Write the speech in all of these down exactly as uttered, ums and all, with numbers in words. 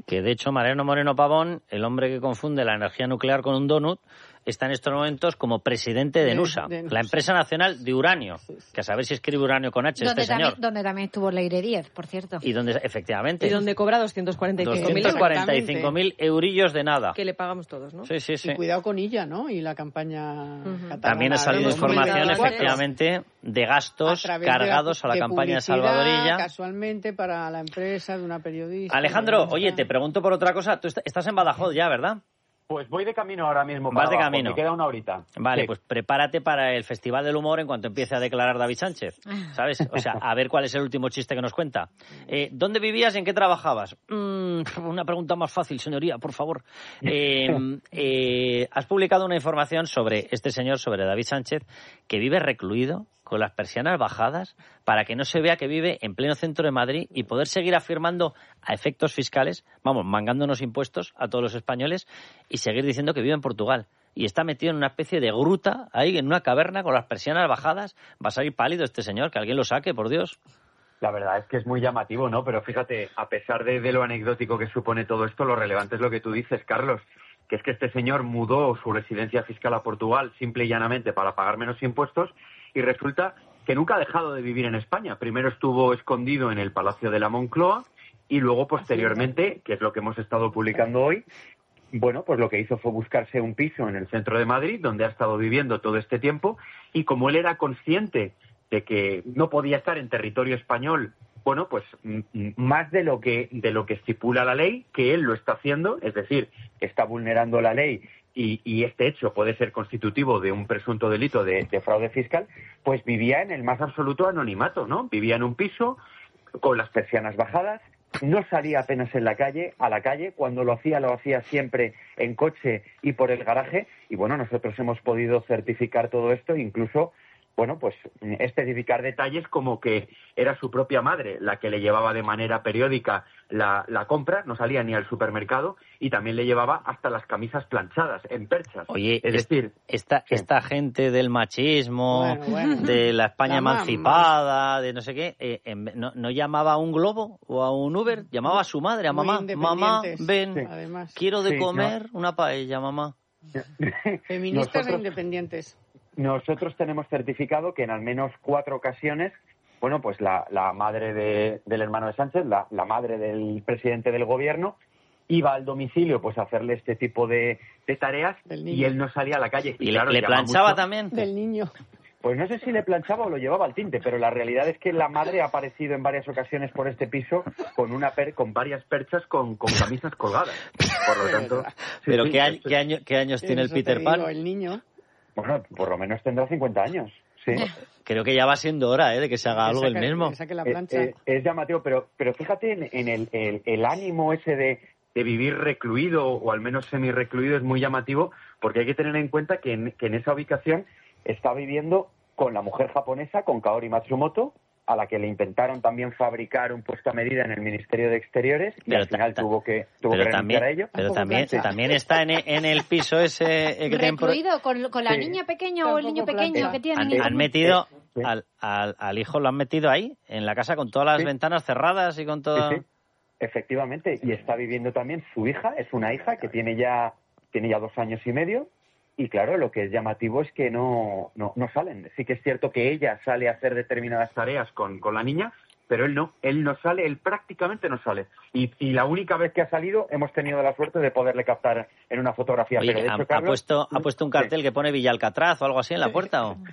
que de hecho Mariano Moreno Pavón, el hombre que confunde la energía nuclear con un donut, está en estos momentos como presidente de, de NUSA, de la empresa nacional de uranio, que a saber si escribe uranio con H donde este también, señor. Donde también estuvo Leire Diez, por cierto. Y donde, efectivamente. Y donde cobra doscientos cuarenta y cinco mil doscientos cuarenta y cinco mil eurillos de nada. Que le pagamos todos, ¿no? Sí, sí, sí. Y cuidado con ella, ¿no? Y la campaña uh-huh. catalana. También ha salido información, efectivamente, de gastos cargados a, de, a la de campaña de Salvador Illa. Casualmente para la empresa de una periodista. Alejandro, oye, te pregunto por otra cosa. Tú estás en Badajoz ya, ¿verdad? Pues voy de camino ahora mismo. Vas para de abajo, camino. Me queda una horita. Vale, sí. Pues prepárate para el Festival del Humor en cuanto empiece a declarar David Sánchez, ¿sabes? O sea, a ver cuál es el último chiste que nos cuenta. Eh, ¿Dónde vivías y en qué trabajabas? Mm, una pregunta más fácil, señoría, por favor. Eh, eh, has publicado una información sobre este señor, sobre David Sánchez, que vive recluido, con las persianas bajadas, para que no se vea que vive en pleno centro de Madrid y poder seguir afirmando a efectos fiscales, vamos, mangándonos impuestos a todos los españoles y seguir diciendo que vive en Portugal. Y está metido en una especie de gruta, ahí en una caverna con las persianas bajadas. Va a salir pálido este señor, que alguien lo saque, por Dios. La verdad es que es muy llamativo, ¿no? Pero fíjate, a pesar de, de lo anecdótico que supone todo esto, lo relevante es lo que tú dices, Carlos, que es que este señor mudó su residencia fiscal a Portugal simple y llanamente para pagar menos impuestos. Y resulta que nunca ha dejado de vivir en España. Primero estuvo escondido en el Palacio de la Moncloa y luego, posteriormente, que es lo que hemos estado publicando hoy, bueno, pues lo que hizo fue buscarse un piso en el centro de Madrid, donde ha estado viviendo todo este tiempo. Y como él era consciente de que no podía estar en territorio español, bueno, pues m- más de lo que de lo que estipula la ley, que él lo está haciendo, es decir, está vulnerando la ley. Y, y este hecho puede ser constitutivo de un presunto delito de, de fraude fiscal, pues vivía en el más absoluto anonimato, ¿no? Vivía en un piso con las persianas bajadas, no salía apenas en la calle, a la calle, cuando lo hacía, lo hacía siempre en coche y por el garaje, y bueno, nosotros hemos podido certificar todo esto, incluso, bueno, pues especificar detalles como que era su propia madre la que le llevaba de manera periódica la, la compra, no salía ni al supermercado, y también le llevaba hasta las camisas planchadas, en perchas. Oye, es decir, esta, sí. esta gente del machismo, bueno, bueno. de la España la emancipada, de no sé qué, eh, no, ¿no llamaba a un Globo o a un Uber? Llamaba a su madre, a mamá. Mamá, ven, sí. Además, quiero de sí, comer no. una paella, mamá. Feministas Nosotros... e independientes. Nosotros tenemos certificado que en al menos cuatro ocasiones, bueno, pues la, la madre de, del hermano de Sánchez, la, la madre del presidente del gobierno, iba al domicilio pues a hacerle este tipo de, de tareas y él no salía a la calle. ¿Y, y claro, le, le planchaba mucho. También? Del niño. Pues no sé si le planchaba o lo llevaba al tinte, pero la realidad es que la madre ha aparecido en varias ocasiones por este piso con una per, con varias perchas con, con camisas colgadas. Por lo tanto... ¿Pero sí, qué, sí, año, ¿qué, año, qué años tiene el Peter digo, Pan? El niño... Bueno, por lo menos tendrá cincuenta años, sí. Creo que ya va siendo hora, ¿eh?, de que se haga que algo saque, el mismo. Que saque la plancha. Eh, eh, es llamativo, pero pero fíjate en, en el, el, el ánimo ese de, de vivir recluido, o al menos semi-recluido, es muy llamativo, porque hay que tener en cuenta que en, que en esa ubicación está viviendo con la mujer japonesa, con Kaori Matsumoto, a la que le intentaron también fabricar un puesto a medida en el Ministerio de Exteriores y pero al final ta, tuvo que tuvo pero que también, renunciar a ello. Pero también, sí. también está en, en el piso ese... Eh, que recluido, con, con la sí. niña pequeña o el niño pequeño plantea. Que tiene. Han, han metido, sí. al, al, al hijo lo han metido ahí, en la casa, con todas las sí. ventanas cerradas y con todo... Sí, sí. Efectivamente, y está viviendo también su hija, es una hija que tiene ya, tiene ya dos años y medio. Y claro, lo que es llamativo es que no, no, no salen. Sí que es cierto que ella sale a hacer determinadas tareas con, con la niña, pero él no, él no sale, él prácticamente no sale. Y, y la única vez que ha salido hemos tenido la suerte de poderle captar en una fotografía. Oye, pero de hecho, ha, Carlos, ha, puesto, ¿ha puesto un cartel sí. que pone Villa Alcatraz o algo así en la puerta? ¿O?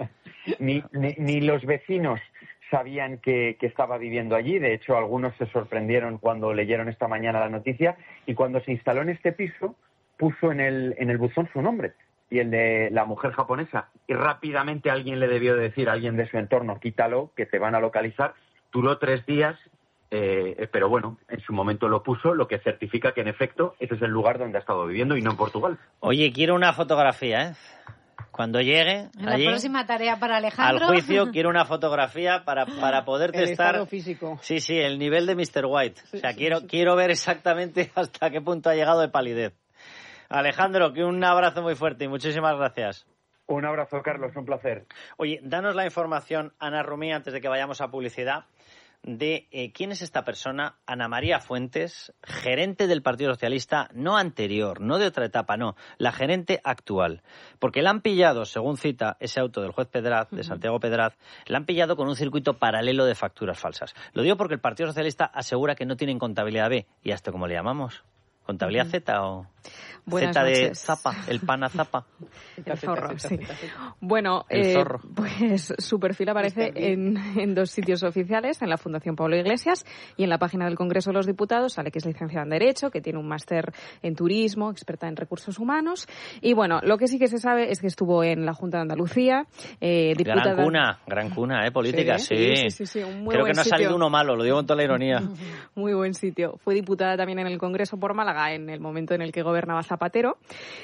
ni, ni, ni los vecinos sabían que, que estaba viviendo allí. De hecho, algunos se sorprendieron cuando leyeron esta mañana la noticia, y cuando se instaló en este piso puso en el, en el buzón su nombre y el de la mujer japonesa, y rápidamente alguien le debió de decir, alguien de su entorno, quítalo, que te van a localizar. Duró tres días, eh, pero bueno, en su momento lo puso, lo que certifica que en efecto ese es el lugar donde ha estado viviendo y no en Portugal. Oye, quiero una fotografía, ¿eh? Cuando llegue la allí, próxima tarea para Alejandro. Al juicio, quiero una fotografía para, para poder el testar... estado físico. Sí, sí, el nivel de mister White. Sí, o sea, sí, quiero, sí. quiero ver exactamente hasta qué punto ha llegado de palidez. Alejandro, que un abrazo muy fuerte y muchísimas gracias. Un abrazo, Carlos, un placer. Oye, danos la información, Ana Rumí, antes de que vayamos a publicidad, de eh, quién es esta persona, Ana María Fuentes, gerente del Partido Socialista, no anterior, no de otra etapa, no, la gerente actual. Porque la han pillado, según cita ese auto del juez Pedraz, de Santiago Pedraz, la han pillado con un circuito paralelo de facturas falsas. Lo digo porque el Partido Socialista asegura que no tienen contabilidad B. ¿Y a esto cómo le llamamos? ¿Contabilidad Z o...? Buenas Z de noches. Zapa, el pana Zapa. El zorro, sí. Bueno, El eh, zorro. pues su perfil aparece en, en dos sitios oficiales, en la Fundación Pablo Iglesias y en la página del Congreso de los Diputados. Sale que es licenciada en Derecho, que tiene un máster en Turismo, experta en Recursos Humanos. Y bueno, lo que sí que se sabe es que estuvo en la Junta de Andalucía. Eh, diputada... Gran cuna, gran cuna, ¿eh? Política, sí. Sí, sí, sí, sí, un muy Creo buen que no ha sitio. salido uno malo, lo digo con toda la ironía. Muy buen sitio. Fue diputada también en el Congreso por Málaga en el momento en el que gobernaba Zapatero.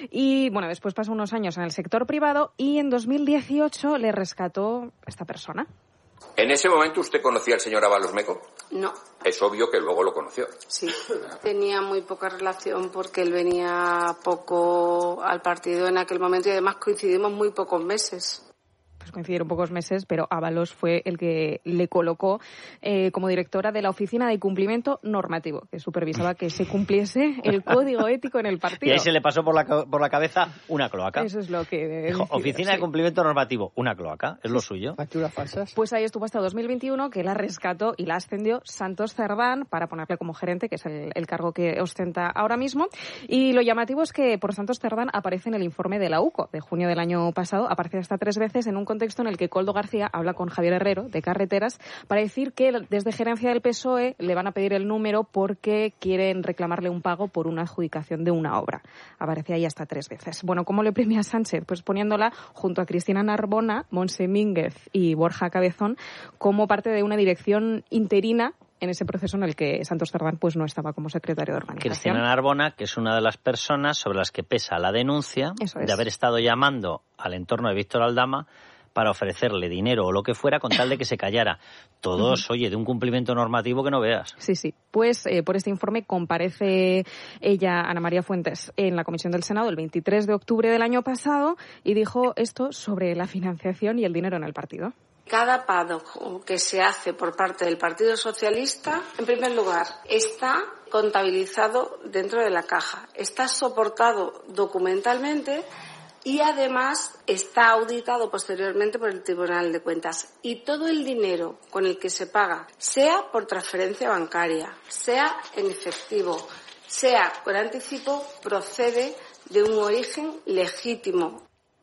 Y bueno, después pasó unos años en el sector privado y en dos mil dieciocho le rescató esta persona. ¿En ese momento usted conocía al señor Ábalos Meco? No. Es obvio que luego lo conoció. Sí, tenía muy poca relación porque él venía poco al partido en aquel momento y además coincidimos muy pocos meses. Pues coincidieron pocos meses, pero Ábalos fue el que le colocó eh, como directora de la Oficina de Cumplimiento Normativo, que supervisaba que se cumpliese el código ético en el partido. Y ahí se le pasó por la, por la cabeza una cloaca. Eso es lo que... Dijo, Oficina sí. de Cumplimiento Normativo, una cloaca, es lo suyo. ¿Facturas falsas? Pues ahí estuvo hasta dos mil veintiuno, que la rescató y la ascendió Santos Cerdán para ponerle como gerente, que es el, el cargo que ostenta ahora mismo. Y lo llamativo es que por Santos Cerdán aparece en el informe de la U C O de junio del año pasado, aparece hasta tres veces en un contexto en el que Koldo García habla con Javier Herrero, de Carreteras, para decir que desde gerencia del P S O E le van a pedir el número porque quieren reclamarle un pago por una adjudicación de una obra. Aparece ahí hasta tres veces. Bueno, ¿cómo le premia a Sánchez? Pues poniéndola junto a Cristina Narbona, Montse Mínguez y Borja Cabezón como parte de una dirección interina en ese proceso en el que Santos Cerdán pues no estaba como secretario de organización. Cristina Narbona, que es una de las personas sobre las que pesa la denuncia Eso es. de haber estado llamando al entorno de Víctor Aldama para ofrecerle dinero o lo que fuera con tal de que se callara. Todos, uh-huh. oye, de un cumplimiento normativo que no veas. Sí, sí. Pues eh, por este informe comparece ella, Ana María Fuentes, en la Comisión del Senado el veintitrés de octubre del año pasado y dijo esto sobre la financiación y el dinero en el partido. Cada pago que se hace por parte del Partido Socialista, en primer lugar, está contabilizado dentro de la caja, está soportado documentalmente y además está auditado posteriormente por el Tribunal de Cuentas. Y todo el dinero con el que se paga, sea por transferencia bancaria, sea en efectivo, sea con anticipo, procede de un origen legítimo.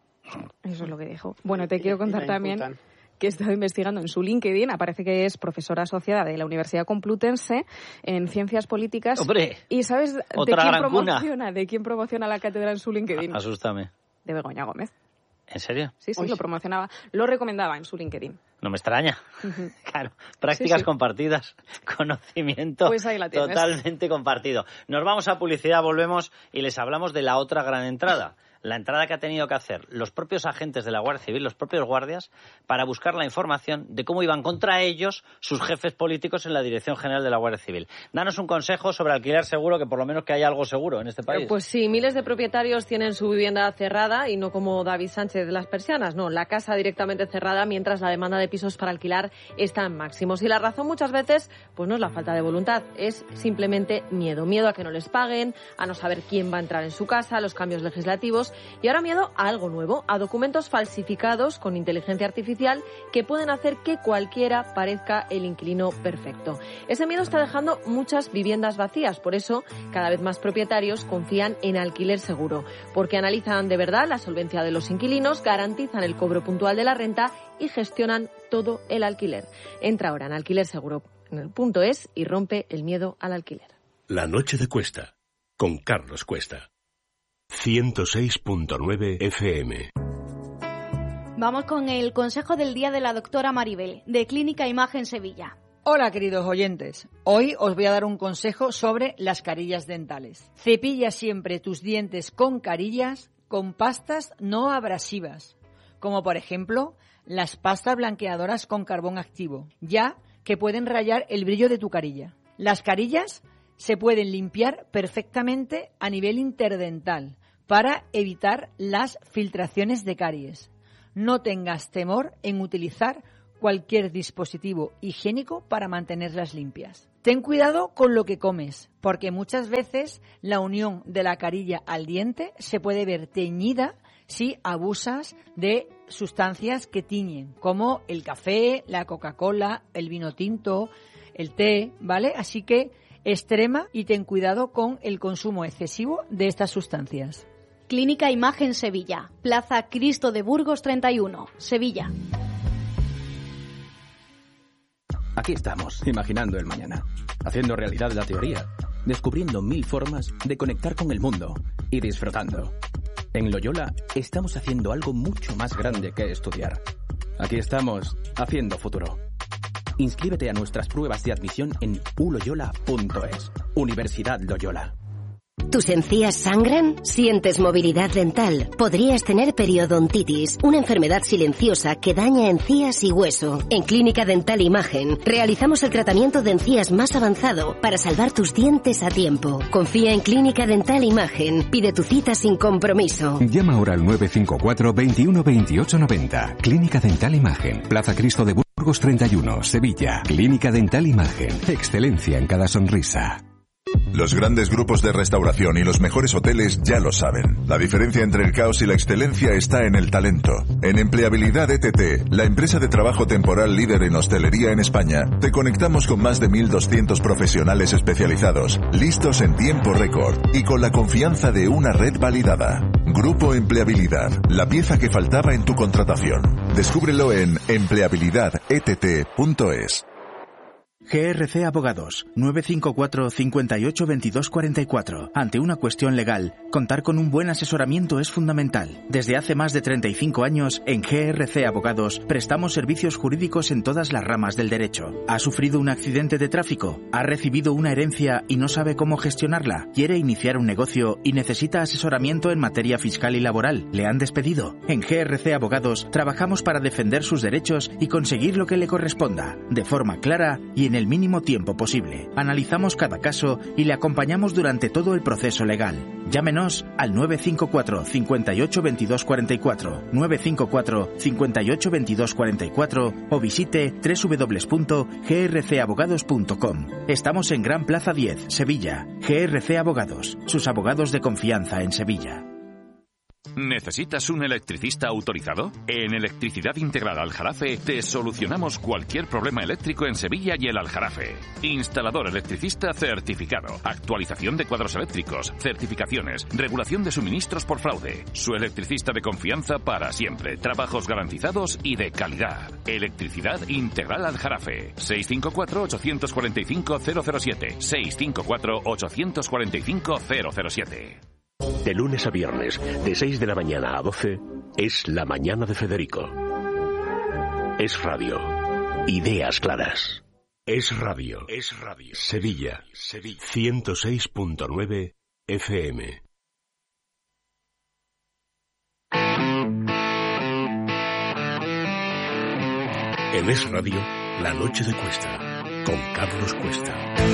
Eso es lo que dijo. Bueno, te quiero contar también que he estado investigando en su LinkedIn. Aparece que es profesora asociada de la Universidad Complutense en Ciencias Políticas. ¡Hombre! ¿Y sabes de Otra quién gran promociona? cuna. ¿De quién promociona la cátedra en su LinkedIn? Asústame. De Begoña Gómez. ¿En serio? Sí, sí, Uy. lo promocionaba. Lo recomendaba en su LinkedIn. No me extraña. Uh-huh. Claro, prácticas Sí, sí. compartidas, conocimiento Pues ahí la tienes. totalmente compartido. Nos vamos a publicidad, volvemos y les hablamos de la otra gran entrada. La entrada que ha tenido que hacer los propios agentes de la Guardia Civil, los propios guardias, para buscar la información de cómo iban contra ellos sus jefes políticos en la Dirección General de la Guardia Civil. Danos un consejo sobre alquiler seguro, que por lo menos que haya algo seguro en este país. Pues sí, miles de propietarios tienen su vivienda cerrada y no como David Sánchez de las persianas, no, la casa directamente cerrada mientras la demanda de pisos para alquilar está en máximos. Y la razón muchas veces pues no es la falta de voluntad, es simplemente miedo. Miedo a que no les paguen, a no saber quién va a entrar en su casa, a los cambios legislativos y ahora miedo a algo nuevo, a documentos falsificados con inteligencia artificial que pueden hacer que cualquiera parezca el inquilino perfecto. Ese miedo está dejando muchas viviendas vacías, por eso cada vez más propietarios confían en alquiler seguro, porque analizan de verdad la solvencia de los inquilinos, garantizan el cobro puntual de la renta y gestionan todo el alquiler. Entra ahora en alquiler seguro en el punto es y rompe el miedo al alquiler. La noche de Cuesta, con Carlos Cuesta. ciento seis punto nueve F M. Vamos con el consejo del día de la doctora Maribel, de Clínica Imagen Sevilla. Hola, queridos oyentes. Hoy os voy a dar un consejo sobre las carillas dentales. Cepilla siempre tus dientes con carillas con pastas no abrasivas, como por ejemplo las pastas blanqueadoras con carbón activo, ya que pueden rayar el brillo de tu carilla. Las carillas se pueden limpiar perfectamente a nivel interdental para evitar las filtraciones de caries. No tengas temor en utilizar cualquier dispositivo higiénico para mantenerlas limpias. Ten cuidado con lo que comes, porque muchas veces la unión de la carilla al diente se puede ver teñida si abusas de sustancias que tiñen, como el café, la Coca-Cola, el vino tinto, el té, ¿vale? Así que extrema y ten cuidado con el consumo excesivo de estas sustancias. Clínica Imagen Sevilla, Plaza Cristo de Burgos treinta y uno, Sevilla. Aquí estamos, imaginando el mañana, haciendo realidad la teoría, descubriendo mil formas de conectar con el mundo y disfrutando. En Loyola estamos haciendo algo mucho más grande que estudiar. Aquí estamos, haciendo futuro. Inscríbete a nuestras pruebas de admisión en u loyola punto es. Universidad Loyola. ¿Tus encías sangran? ¿Sientes movilidad dental? Podrías tener periodontitis, una enfermedad silenciosa que daña encías y hueso. En Clínica Dental Imagen realizamos el tratamiento de encías más avanzado para salvar tus dientes a tiempo. Confía en Clínica Dental Imagen. Pide tu cita sin compromiso. Llama ahora al nueve cinco cuatro, veintiuno, veintiocho, noventa. Clínica Dental Imagen. Plaza Cristo de Burgos treinta y uno, Sevilla. Clínica Dental Imagen. Excelencia en cada sonrisa. Los grandes grupos de restauración y los mejores hoteles ya lo saben. La diferencia entre el caos y la excelencia está en el talento. En Empleabilidad E T T, la empresa de trabajo temporal líder en hostelería en España, te conectamos con más de mil doscientos profesionales especializados, listos en tiempo récord y con la confianza de una red validada. Grupo Empleabilidad, la pieza que faltaba en tu contratación. Descúbrelo en empleabilidad e t t punto es. G R C Abogados, nueve cinco cuatro, cincuenta y ocho, veintidós, cuarenta y cuatro. Ante una cuestión legal, contar con un buen asesoramiento es fundamental. Desde hace más de treinta y cinco años, en G R C Abogados, prestamos servicios jurídicos en todas las ramas del derecho. ¿Ha sufrido un accidente de tráfico? ¿Ha recibido una herencia y no sabe cómo gestionarla? ¿Quiere iniciar un negocio y necesita asesoramiento en materia fiscal y laboral? ¿Le han despedido? En G R C Abogados, trabajamos para defender sus derechos y conseguir lo que le corresponda, de forma clara y en el mínimo tiempo posible. Analizamos cada caso y le acompañamos durante todo el proceso legal. Llámenos al nueve cinco cuatro, cincuenta y ocho, veintidós, cuarenta y cuatro, nueve cinco cuatro, cincuenta y ocho, veintidós, cuarenta y cuatro o visite doble u doble u doble u punto g r c abogados punto com. Estamos en Gran Plaza diez, Sevilla. G R C Abogados, sus abogados de confianza en Sevilla. ¿Necesitas un electricista autorizado? En Electricidad Integral Aljarafe te solucionamos cualquier problema eléctrico en Sevilla y el Aljarafe. Instalador electricista certificado, actualización de cuadros eléctricos, certificaciones, regulación de suministros por fraude. Su electricista de confianza para siempre, trabajos garantizados y de calidad. Electricidad Integral Aljarafe. seis cinco cuatro, ocho cuatro cinco, cero cero siete. seis cinco cuatro, ocho cuatro cinco, cero cero siete. De lunes a viernes, de seis de la mañana a doce, es La Mañana de Federico. Es radio. Ideas claras. Es radio. Es radio. Sevilla. Sevilla. ciento seis punto nueve F M. En Es Radio, La Noche de Cuesta, con Carlos Cuesta.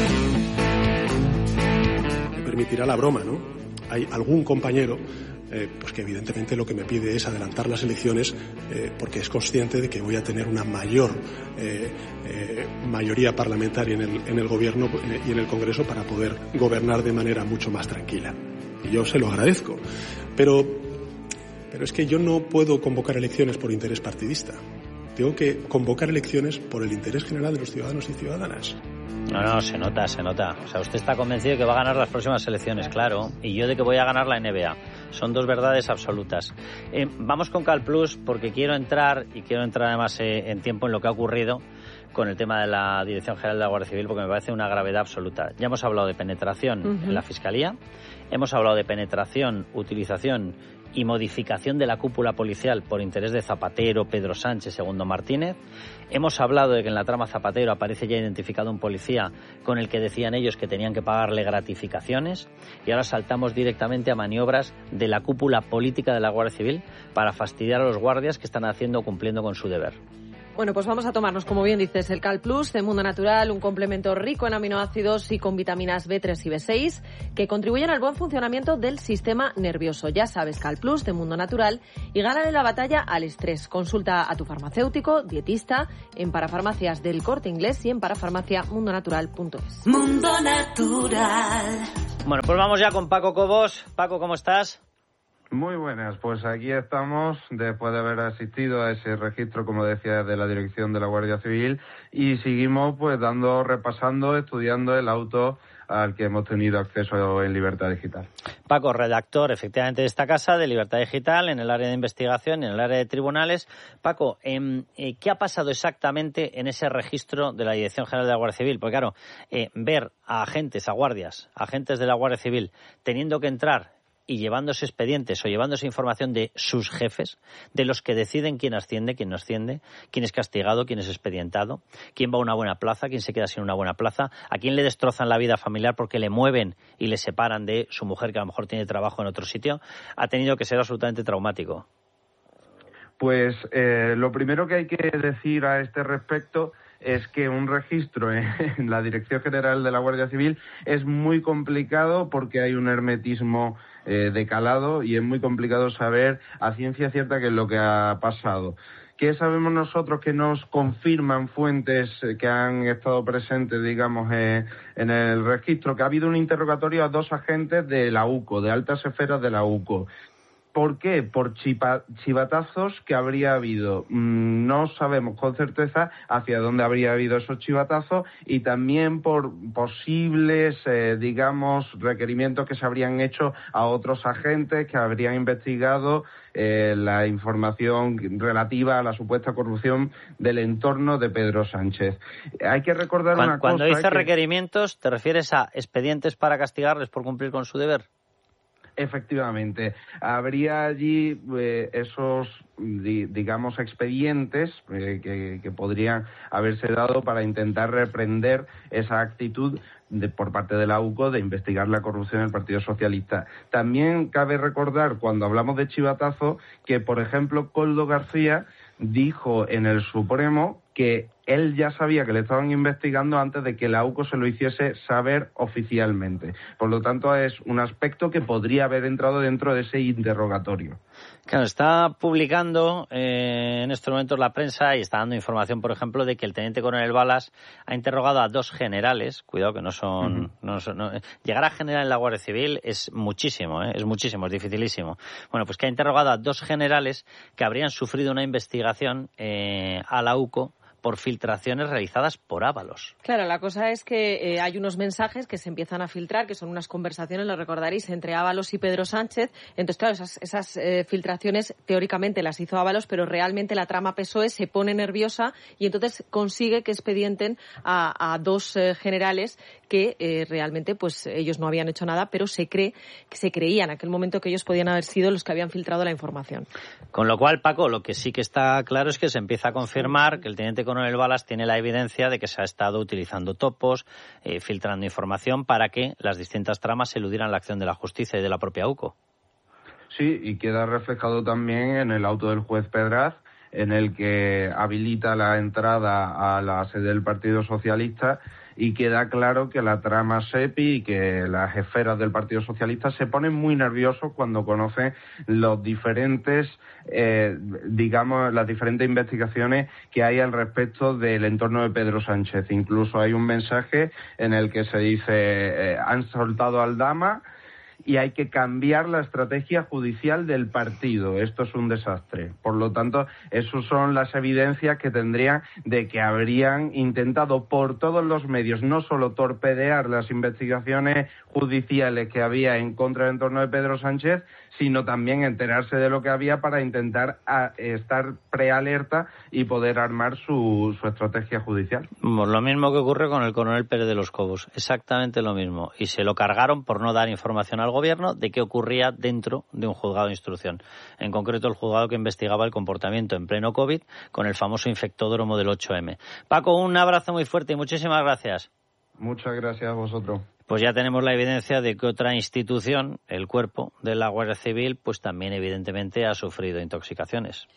Me permitirá la broma, ¿no? Hay algún compañero eh, pues que evidentemente lo que me pide es adelantar las elecciones eh, porque es consciente de que voy a tener una mayor eh, eh, mayoría parlamentaria en el, en el gobierno y en el Congreso para poder gobernar de manera mucho más tranquila. Y yo se lo agradezco. Pero, pero es que yo no puedo convocar elecciones por interés partidista. Tengo que convocar elecciones por el interés general de los ciudadanos y ciudadanas. No, no, se nota, se nota. O sea, usted está convencido de que va a ganar las próximas elecciones, claro. Y yo de que voy a ganar la N B A. Son dos verdades absolutas. Eh, vamos con Cal Plus porque quiero entrar, y quiero entrar además eh, en tiempo en lo que ha ocurrido con el tema de la Dirección General de la Guardia Civil, porque me parece una gravedad absoluta. Ya hemos hablado de penetración uh-huh. en la Fiscalía, hemos hablado de penetración, utilización y modificación de la cúpula policial por interés de Zapatero, Pedro Sánchez, Segundo Martínez. Hemos hablado de que en la trama Zapatero aparece ya identificado un policía con el que decían ellos que tenían que pagarle gratificaciones, y ahora saltamos directamente a maniobras de la cúpula política de la Guardia Civil para fastidiar a los guardias que están haciendo o cumpliendo con su deber. Bueno, pues vamos a tomarnos, como bien dices, el Cal Plus de Mundo Natural, un complemento rico en aminoácidos y con vitaminas B tres y B seis que contribuyen al buen funcionamiento del sistema nervioso. Ya sabes, Cal Plus de Mundo Natural, y gánale la batalla al estrés. Consulta a tu farmacéutico, dietista, en Parafarmacias del Corte Inglés y en parafarmacia mundo natural punto es. Mundo Natural. Bueno, pues vamos ya con Paco Cobos. Paco, ¿cómo estás? Muy buenas, pues aquí estamos después de haber asistido a ese registro, como decía, de la Dirección de la Guardia Civil, y seguimos pues dando, repasando, estudiando el auto al que hemos tenido acceso en Libertad Digital. Paco, redactor efectivamente de esta casa, de Libertad Digital, en el área de investigación y en el área de tribunales. Paco, eh, ¿qué ha pasado exactamente en ese registro de la Dirección General de la Guardia Civil? Porque claro, eh, ver a agentes, a guardias, agentes de la Guardia Civil teniendo que entrar y llevándose expedientes o llevándose información de sus jefes, de los que deciden quién asciende, quién no asciende, quién es castigado, quién es expedientado, quién va a una buena plaza, quién se queda sin una buena plaza, a quién le destrozan la vida familiar porque le mueven y le separan de su mujer que a lo mejor tiene trabajo en otro sitio, ha tenido que ser absolutamente traumático. Pues eh, lo primero que hay que decir a este respecto es que un registro en la Dirección General de la Guardia Civil es muy complicado porque hay un hermetismo eh, de calado y es muy complicado saber a ciencia cierta qué es lo que ha pasado. ¿Qué sabemos nosotros que nos confirman fuentes que han estado presentes, digamos, eh, en el registro? Que ha habido un interrogatorio a dos agentes de la U C O, de altas esferas de la U C O. ¿Por qué? Por chipa, chivatazos que habría habido. No sabemos con certeza hacia dónde habría habido esos chivatazos y también por posibles, eh, digamos, requerimientos que se habrían hecho a otros agentes que habrían investigado eh, la información relativa a la supuesta corrupción del entorno de Pedro Sánchez. Hay que recordar cuando, una cosa... Cuando dices que... requerimientos, ¿te refieres a expedientes para castigarles por cumplir con su deber? Efectivamente, habría allí eh, esos, di, digamos, expedientes eh, que, que podrían haberse dado para intentar reprender esa actitud de, por parte de la U C O de investigar la corrupción del Partido Socialista. También cabe recordar, cuando hablamos de chivatazo, que, por ejemplo, Koldo García dijo en el Supremo que él ya sabía que le estaban investigando antes de que la U C O se lo hiciese saber oficialmente. Por lo tanto, es un aspecto que podría haber entrado dentro de ese interrogatorio. Claro, está publicando eh, en estos momentos la prensa y está dando información, por ejemplo, de que el teniente coronel Balas ha interrogado a dos generales. Cuidado que no son... Uh-huh. no son no, llegar a general en la Guardia Civil es muchísimo, ¿eh? es muchísimo, es dificilísimo. Bueno, pues que ha interrogado a dos generales que habrían sufrido una investigación eh, a la U C O por filtraciones realizadas por Ábalos. Claro, la cosa es que eh, hay unos mensajes que se empiezan a filtrar, que son unas conversaciones, lo recordaréis, entre Ábalos y Pedro Sánchez. Entonces, claro, esas, esas eh, filtraciones teóricamente las hizo Ábalos, pero realmente la trama P S O E se pone nerviosa y entonces consigue que expedienten a, a dos eh, generales que eh, realmente pues ellos no habían hecho nada, pero se cree que se creía en aquel momento que ellos podían haber sido los que habían filtrado la información. Con lo cual, Paco, lo que sí que está claro es que se empieza a confirmar que el teniente coronel Balas tiene la evidencia de que se ha estado utilizando topos, eh, filtrando información para que las distintas tramas eludieran la acción de la justicia y de la propia U C O. Sí, y queda reflejado también en el auto del juez Pedraz, en el que habilita la entrada a la sede del Partido Socialista, y queda claro que la trama SEPI y que las esferas del Partido Socialista se ponen muy nerviosos cuando conocen los diferentes, eh, digamos, las diferentes investigaciones que hay al respecto del entorno de Pedro Sánchez. Incluso hay un mensaje en el que se dice, eh, han soltado al Dama y hay que cambiar la estrategia judicial del partido. Esto es un desastre. Por lo tanto, esas son las evidencias que tendrían de que habrían intentado por todos los medios no solo torpedear las investigaciones judiciales que había en contra del entorno de Pedro Sánchez, sino también enterarse de lo que había para intentar a, estar prealerta y poder armar su, su estrategia judicial. Lo mismo que ocurre con el coronel Pérez de los Cobos, exactamente lo mismo. Y se lo cargaron por no dar información al gobierno de qué ocurría dentro de un juzgado de instrucción. En concreto, el juzgado que investigaba el comportamiento en pleno COVID con el famoso infectódromo del ocho eme. Paco, un abrazo muy fuerte y muchísimas gracias. Muchas gracias a vosotros. Pues ya tenemos la evidencia de que otra institución, el cuerpo de la Guardia Civil, pues también evidentemente ha sufrido intoxicaciones.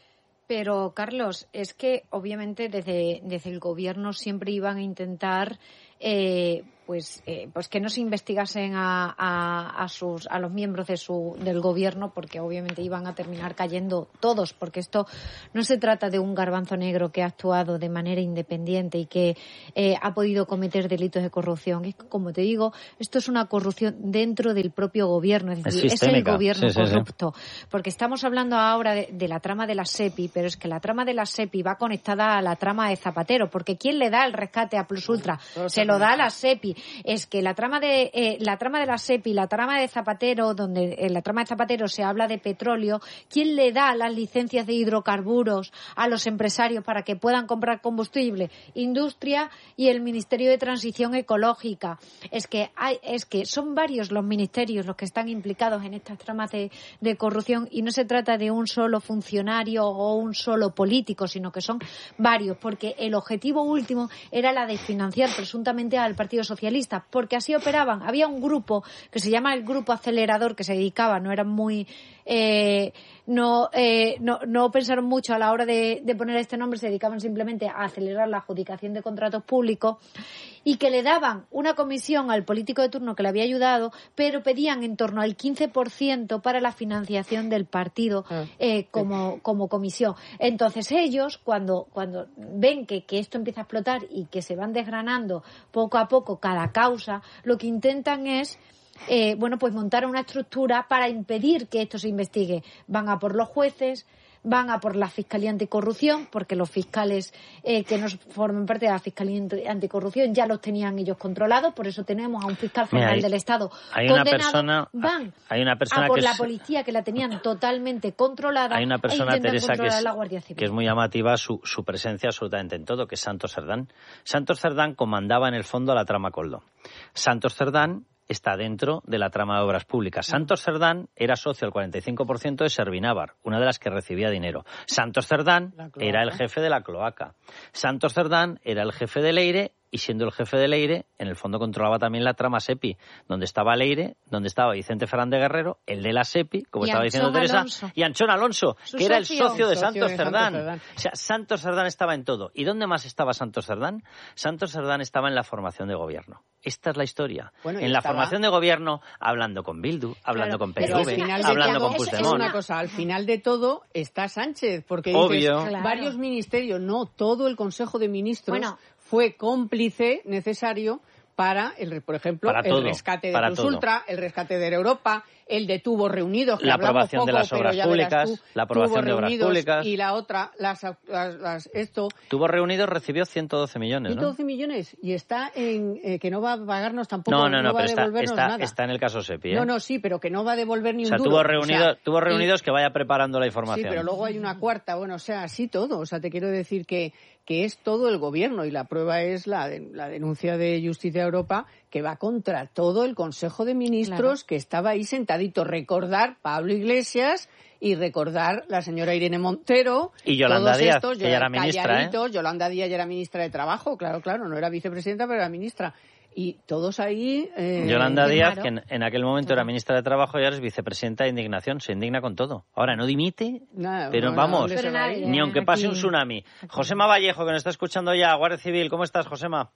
Pero, Carlos, es que obviamente desde, desde el gobierno siempre iban a intentar eh, pues eh, pues que no se investigasen a, a, a sus a los miembros de su del gobierno, porque obviamente iban a terminar cayendo todos, porque esto no se trata de un garbanzo negro que ha actuado de manera independiente y que eh, ha podido cometer delitos de corrupción. Es que, como te digo, esto es una corrupción dentro del propio gobierno, es decir, es, es el gobierno sí, corrupto, sí, sí. Porque estamos hablando ahora de, de la trama de la SEPI, pero es que la trama de la SEPI va conectada a la trama de Zapatero, porque ¿quién le da el rescate a Plus Ultra? Se lo da a la SEPI. Es que la trama de eh, la trama de la SEPI, la trama de Zapatero, donde en la trama de Zapatero se habla de petróleo, ¿quién le da las licencias de hidrocarburos a los empresarios para que puedan comprar combustible? Industria y el Ministerio de Transición Ecológica. Es que hay, es que son varios los ministerios los que están implicados en estas tramas de, de corrupción, y no se trata de un solo funcionario o un solo político, sino que son varios, porque el objetivo último era la de financiar presuntamente al Partido Socialista, porque así operaban. Había un grupo que se llama el Grupo Acelerador, que se dedicaba, no eran muy eh, no, eh, no no pensaron mucho a la hora de, de poner este nombre, se dedicaban simplemente a acelerar la adjudicación de contratos públicos, y que le daban una comisión al político de turno que le había ayudado, pero pedían en torno al quince por ciento para la financiación del partido eh, como, como comisión. Entonces ellos, cuando cuando ven que, que esto empieza a explotar y que se van desgranando poco a poco cada causa, lo que intentan es eh, bueno, pues montar una estructura para impedir que esto se investigue. Van a por los jueces, van a por la Fiscalía Anticorrupción, porque los fiscales eh, que no forman parte de la Fiscalía Anticorrupción ya los tenían ellos controlados, por eso tenemos a un fiscal general Mira, hay, del Estado hay condenado. Una persona, van hay una persona a por que la es, policía, que la tenían totalmente controlada. Hay una persona, e Teresa, que es, la Guardia Civil. que es muy llamativa su, su presencia absolutamente en todo, que es Santos Cerdán. Santos Cerdán comandaba en el fondo la trama Coldo. Santos Cerdán está dentro de la trama de obras públicas. Santos Cerdán era socio al cuarenta y cinco por ciento de Servinávar, una de las que recibía dinero. Santos Cerdán era el jefe de la cloaca. Santos Cerdán era el jefe de Leire, y siendo el jefe de Leire, en el fondo controlaba también la trama SEPI, donde estaba Leire, donde estaba Vicente Fernández Guerrero, el de la SEPI, como y estaba Anchón diciendo Teresa, Alonso. y Anchón Alonso, Su que era el socio de, socio Santos, de Cerdán. Santos Cerdán. O sea, Santos Cerdán estaba en todo. ¿Y dónde más estaba Santos Cerdán? Santos Cerdán estaba en la formación de gobierno. Esta es la historia. Bueno, en la estaba... formación de gobierno, hablando con Bildu, hablando claro, con P N V, hablando con Puigdemont. Es una cosa, al final de todo está Sánchez, porque Obvio. dices, claro. varios ministerios, no, todo el Consejo de Ministros bueno, fue cómplice necesario para, el, por ejemplo, para el todo, rescate de Plus Ultra, el rescate de Europa, el de Tubos Reunidos, que la hablamos aprobación poco, de las obras públicas, tú, la aprobación de obras públicas, y la otra, las, las, las esto. Tubos Reunidos recibió ciento doce millones, ciento doce ¿no? millones, y está en eh, que no va a pagarnos tampoco, no, no, no, no va pero a devolvernos está, nada. está en el caso SEPI, ¿eh? No, no, sí, pero que no va a devolver ni un o sea, duro. Tubos Reunidos, o sea, Tubos Reunidos y, que vaya preparando la información. Sí, pero luego hay una cuarta, bueno, o sea, así todo, o sea, te quiero decir que que es todo el gobierno, y la prueba es la, de, la denuncia de Justicia Europa, que va contra todo el Consejo de Ministros, claro. que estaba ahí sentadito. Recordar Pablo Iglesias y recordar la señora Irene Montero. Y Yolanda todos Díaz, estos, que ya era ministra, ¿eh? Yolanda Díaz ya era ministra de Trabajo, claro, claro, no era vicepresidenta, pero era ministra. Y todos ahí... Eh, Yolanda Díaz, que en, en aquel momento era ministra de Trabajo y ahora es vicepresidenta de Indignación, se indigna con todo. Ahora, no dimite, Nada, pero bueno, vamos, pero nadie, ni aunque pase aquí, un tsunami. Aquí. Josema Vallejo, que nos está escuchando ya, Guardia Civil, ¿cómo estás, Josema?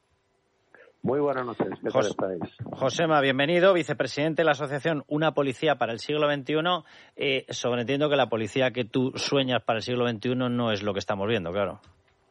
Muy buenas noches, ¿qué tal estáis? Josema, bienvenido, vicepresidente de la asociación Una Policía para el Siglo veintiuno. Eh, sobreentiendo que la policía que tú sueñas para el siglo veintiuno no es lo que estamos viendo, claro.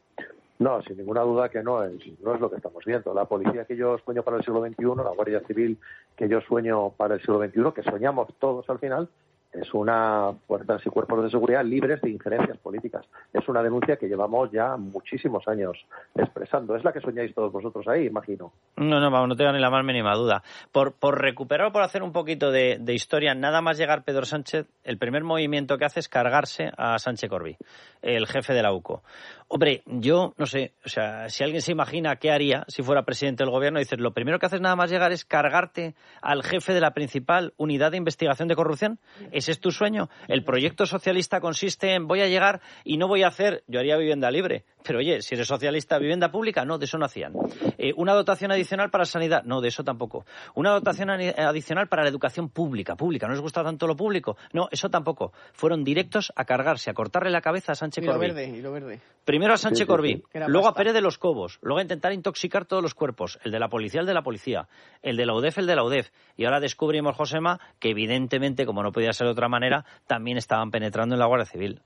No, sin ninguna duda que no es, no es lo que estamos viendo. La policía que yo sueño para el siglo veintiuno, la Guardia Civil que yo sueño para el siglo veintiuno, que soñamos todos al final, es una fuerzas y cuerpos de seguridad libres de injerencias políticas. Es una denuncia que llevamos ya muchísimos años expresando. Es la que soñáis todos vosotros ahí, imagino. No, no, vamos, no tengo ni la más mínima duda. Por, por recuperar o por hacer un poquito de, de historia, nada más llegar Pedro Sánchez, el primer movimiento que hace es cargarse a Sánchez Corbí, el jefe de la U C O. Hombre, yo no sé, o sea, si alguien se imagina qué haría si fuera presidente del gobierno, dices, lo primero que haces nada más llegar es cargarte al jefe de la principal unidad de investigación de corrupción. ¿Ese es tu sueño? El proyecto socialista consiste en voy a llegar y no voy a hacer, yo haría vivienda libre, Pero oye, si eres socialista, vivienda pública, no, de eso no hacían. Eh, ¿Una dotación adicional para sanidad? No, de eso tampoco. ¿Una dotación adicional para la educación pública? Pública, ¿no les gusta tanto lo público? No, eso tampoco. Fueron directos a cargarse, a cortarle la cabeza a Sánchez y lo Corbí. Verde, y lo verde. Primero a Sánchez sí, sí, Corbí, sí, luego pasta. a Pérez de los Cobos, luego a intentar intoxicar todos los cuerpos, el de la policía, el de la policía, el de la U D E F, el de la U D E F. Y ahora descubrimos, Josema, que evidentemente, como no podía ser de otra manera, también estaban penetrando en la Guardia Civil.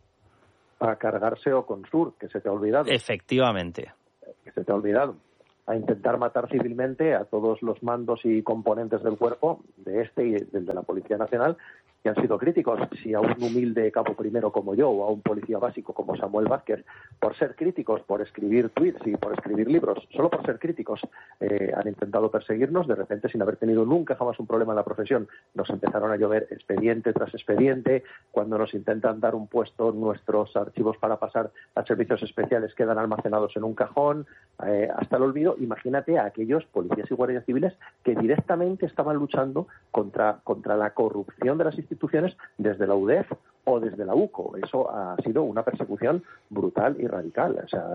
A cargarse o con Sur, que se te ha olvidado. Efectivamente. Que se te ha olvidado. A intentar matar civilmente a todos los mandos y componentes del cuerpo, de este y del de la Policía Nacional, que han sido críticos. Si a un humilde cabo primero como yo o a un policía básico como Samuel Vázquez, por ser críticos, por escribir tweets y por escribir libros, solo por ser críticos, eh, han intentado perseguirnos, de repente, sin haber tenido nunca jamás un problema en la profesión, nos empezaron a llover expediente tras expediente. Cuando nos intentan dar un puesto, nuestros archivos para pasar a servicios especiales quedan almacenados en un cajón, eh, hasta el olvido. Imagínate a aquellos policías y guardias civiles que directamente estaban luchando contra, contra la corrupción de las instituciones instituciones desde la U D E F o desde la U C O. Eso ha sido una persecución brutal y radical. O sea,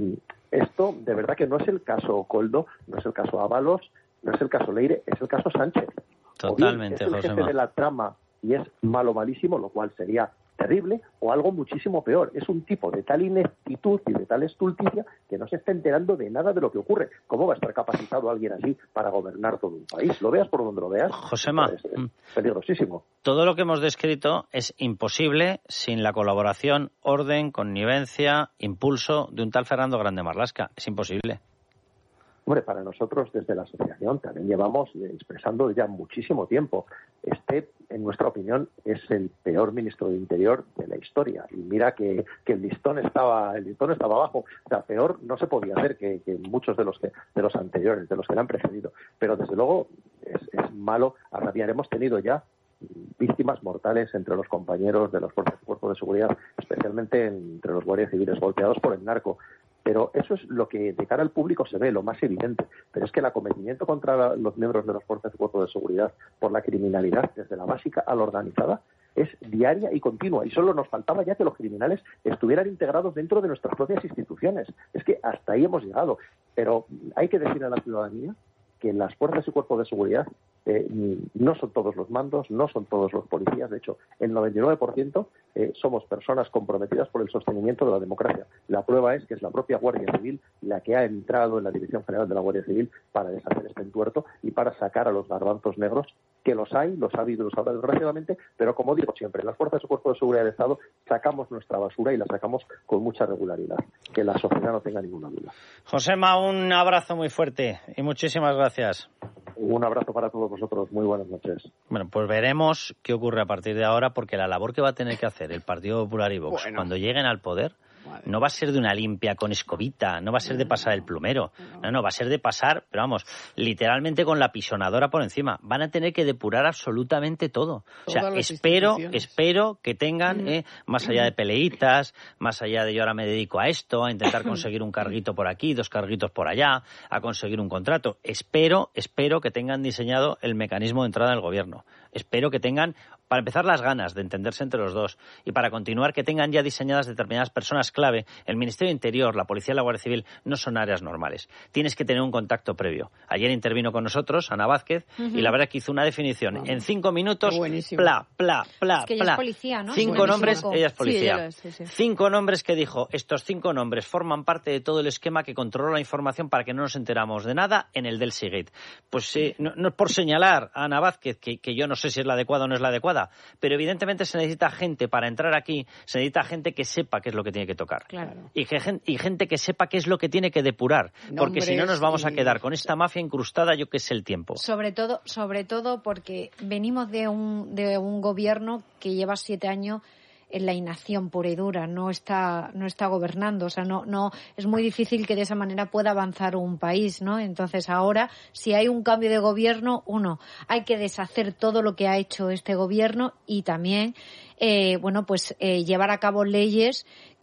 esto de verdad que no es el caso Koldo, no es el caso Ábalos, no es el caso Leire, es el caso Sánchez. Totalmente, o bien es el jefe de la trama y es malo malísimo, lo cual sería terrible, o algo muchísimo peor. Es un tipo de tal ineptitud y de tal estulticia que no se está enterando de nada de lo que ocurre. ¿Cómo va a estar capacitado alguien así para gobernar todo un país? Lo veas por donde lo veas. Josema, es, es peligrosísimo. Todo lo que hemos descrito es imposible sin la colaboración, orden, connivencia, impulso de un tal Fernando Grande Marlaska. Es imposible. Hombre, para nosotros desde la asociación también llevamos expresando ya muchísimo tiempo. Este, en nuestra opinión, es el peor ministro de Interior de la historia. Y mira que, que el listón estaba el listón estaba abajo. O sea, peor no se podía hacer que, que muchos de los que, de los anteriores, de los que le han precedido. Pero desde luego es, es malo a rabiar. Hemos tenido ya víctimas mortales entre los compañeros de los cuerpos de seguridad, especialmente entre los guardias civiles golpeados por el narco. Pero eso es lo que de cara al público se ve, lo más evidente. Pero es que el acometimiento contra los miembros de las fuerzas y cuerpos de seguridad por la criminalidad, desde la básica a la organizada, es diaria y continua. Y solo nos faltaba ya que los criminales estuvieran integrados dentro de nuestras propias instituciones. Es que hasta ahí hemos llegado. Pero hay que decir a la ciudadanía que las fuerzas y cuerpos de seguridad eh, no son todos los mandos, no son todos los policías. De hecho, el noventa y nueve por ciento eh, somos personas comprometidas por el sostenimiento de la democracia. La prueba es que es la propia Guardia Civil la que ha entrado en la Dirección General de la Guardia Civil para deshacer este entuerto y para sacar a los garbanzos negros, que los hay, los ha habido y los habrá desgraciadamente, pero como digo siempre, las fuerzas y cuerpos de seguridad del Estado sacamos nuestra basura y la sacamos con mucha regularidad. Que la sociedad no tenga ninguna duda. Josema, un abrazo muy fuerte y muchísimas gracias. Un abrazo para todos vosotros. Muy buenas noches. Bueno, pues veremos qué ocurre a partir de ahora, porque la labor que va a tener que hacer el Partido Popular y Vox bueno. cuando lleguen al poder no va a ser de una limpia con escobita, no va a ser de pasar el plumero, no, no, va a ser de pasar, pero vamos, literalmente con la pisonadora por encima. Van a tener que depurar absolutamente todo. O sea, espero, espero que tengan, eh, más allá de peleitas, más allá de yo ahora me dedico a esto, a intentar conseguir un carguito por aquí, dos carguitos por allá, a conseguir un contrato. Espero, espero que tengan diseñado el mecanismo de entrada del gobierno. Espero que tengan, para empezar, las ganas de entenderse entre los dos y para continuar, que tengan ya diseñadas determinadas personas clave. El Ministerio de Interior, la Policía y la Guardia Civil no son áreas normales. Tienes que tener un contacto previo. Ayer intervino con nosotros Ana Vázquez uh-huh. y la verdad es que hizo una definición. Vamos. En cinco minutos, pla, pla, pla, es que pla. Ella es policía, ¿no? Cinco Buenísimo. nombres, ella es policía. Sí, ella es, sí, sí. Cinco nombres que dijo, estos cinco nombres forman parte de todo el esquema que controló la información para que no nos enteramos de nada en el del Sigit. Pues sí, no, no es por señalar a Ana Vázquez, que, que yo no sé si es la adecuada o no es la adecuada, pero evidentemente se necesita gente para entrar aquí, se necesita gente que sepa qué es lo que tiene que tocar. Claro. Y, que, y gente que sepa qué es lo que tiene que depurar, Nombres porque si no nos vamos a quedar con esta mafia incrustada, yo qué sé el tiempo. Sobre todo, sobre todo porque venimos de un, de un gobierno que lleva siete años en la inacción pura y dura, no está no está gobernando, o sea, no no es muy difícil que de esa manera pueda avanzar un país, ¿no? Entonces ahora, si hay un cambio de gobierno, uno, hay que deshacer todo lo que ha hecho este gobierno y también, eh, bueno, pues eh, llevar a cabo leyes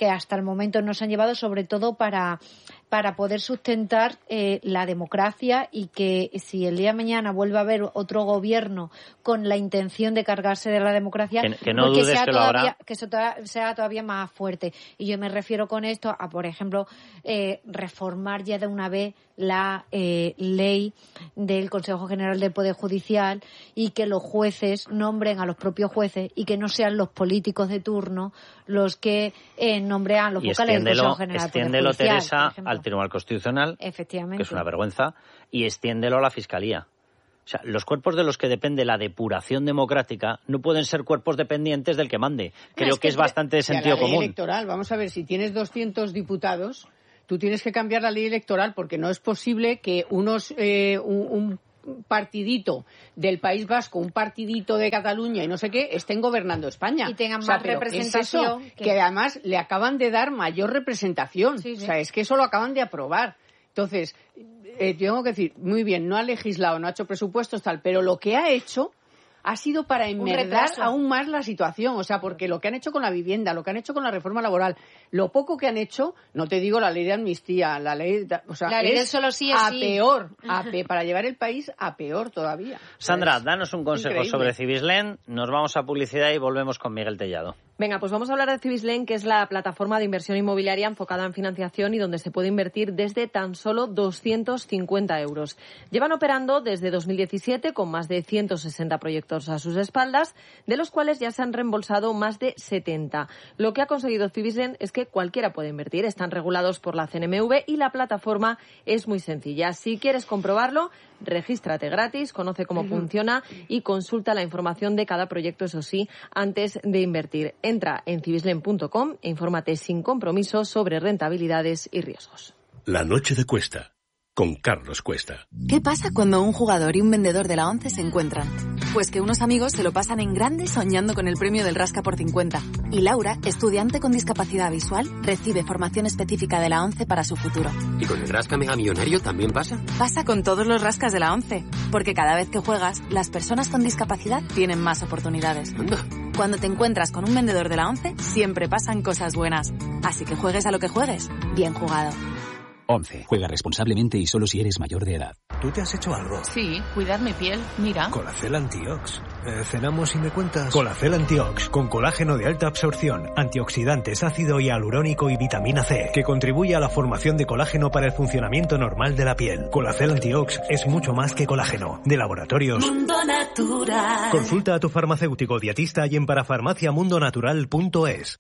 que hasta el momento nos han llevado sobre todo para, para poder sustentar eh, la democracia, y que si el día de mañana vuelve a haber otro gobierno con la intención de cargarse de la democracia, que, que no pues dudes que sea que lo todavía, habrá. que eso toda, sea todavía más fuerte. Y yo me refiero con esto a, por ejemplo, eh, reformar ya de una vez la eh, ley del Consejo General del Poder Judicial, y que los jueces nombren a los propios jueces y que no sean los políticos de turno los que eh, nombrean a los Y vocales del Consejo General del Poder extiéndelo, Judicial. Teresa, por al Tribunal Constitucional, Efectivamente. que es una vergüenza, y extiéndelo a la Fiscalía. O sea, los cuerpos de los que depende la depuración democrática no pueden ser cuerpos dependientes del que mande. Creo No, es que, que es bastante de sentido la ley común. Electoral, vamos a ver, si tienes doscientos diputados, tú tienes que cambiar la ley electoral, porque no es posible que unos eh, un, un partidito del País Vasco, un partidito de Cataluña y no sé qué, estén gobernando España. Y tengan o sea, más ¿pero qué es representación. eso? Que... que además le acaban de dar mayor representación. Sí, sí. O sea, es que eso lo acaban de aprobar. Entonces, eh, tengo que decir, muy bien, no ha legislado, no ha hecho presupuestos, tal, pero lo que ha hecho ha sido para enmerdar aún más la situación. O sea, porque lo que han hecho con la vivienda, lo que han hecho con la reforma laboral, lo poco que han hecho, no te digo la ley de amnistía, la ley, o sea, la ley es del solo sí es a sí. peor, a pe, para llevar el país a peor todavía. Sandra, Es danos un consejo increíble. sobre Cibislen, nos vamos a publicidad y volvemos con Miguel Tellado. Venga, pues vamos a hablar de Cibislen, que es la plataforma de inversión inmobiliaria enfocada en financiación y donde se puede invertir desde tan solo doscientos cincuenta euros. Llevan operando desde dos mil diecisiete con más de ciento sesenta proyectos a sus espaldas, de los cuales ya se han reembolsado más de setenta. Lo que ha conseguido Cibislen es que cualquiera puede invertir. Están regulados por la C N M V y la plataforma es muy sencilla. Si quieres comprobarlo, regístrate gratis, conoce cómo funciona y consulta la información de cada proyecto, eso sí, antes de invertir. Entra en cibislen punto com e infórmate sin compromiso sobre rentabilidades y riesgos. La noche de Cuesta, con Carlos Cuesta. ¿Qué pasa cuando un jugador y un vendedor de la ONCE se encuentran? Pues que unos amigos se lo pasan en grande soñando con el premio del Rasca por cincuenta. Y Laura, estudiante con discapacidad visual, recibe formación específica de la ONCE para su futuro. ¿Y con el Rasca Mega Millonario también pasa? Pasa con todos los rascas de la ONCE, porque cada vez que juegas, las personas con discapacidad tienen más oportunidades. Anda. Cuando te encuentras con un vendedor de la ONCE, siempre pasan cosas buenas. Así que juegues a lo que juegues, bien jugado. once. Juega responsablemente y solo si eres mayor de edad. ¿Tú te has hecho algo? Sí, cuidar mi piel. Mira. Colacel Antiox. Eh, ¿Cenamos y me cuentas? Colacel Antiox, con colágeno de alta absorción, antioxidantes, ácido hialurónico y vitamina C, que contribuye a la formación de colágeno para el funcionamiento normal de la piel. Colacel Antiox es mucho más que colágeno. De Laboratorios Mundo Natural. Consulta a tu farmacéutico dietista y en parafarmaciamundonatural punto es.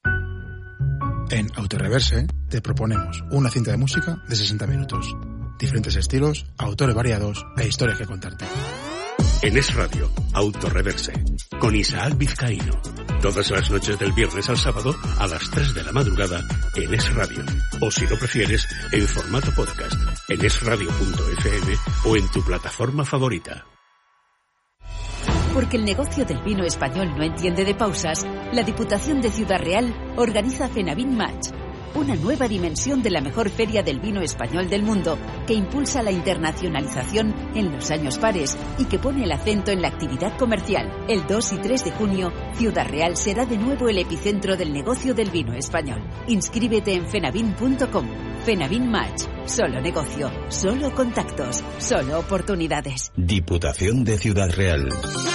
En Autoreverse te proponemos una cinta de música de sesenta minutos. Diferentes estilos, autores variados e historias que contarte. En Es Radio, Autoreverse, con Isaac Vizcaíno. Todas las noches del viernes al sábado a las tres de la madrugada en Es Radio. O si lo prefieres, en formato podcast, en esradio punto efe eme o en tu plataforma favorita. Porque el negocio del vino español no entiende de pausas, la Diputación de Ciudad Real organiza Fenavin Match, una nueva dimensión de la mejor feria del vino español del mundo, que impulsa la internacionalización en los años pares y que pone el acento en la actividad comercial. El dos y tres de junio, Ciudad Real será de nuevo el epicentro del negocio del vino español. Inscríbete en fenavin punto com. Fenavin Match. Solo negocio, solo contactos, solo oportunidades. Diputación de Ciudad Real.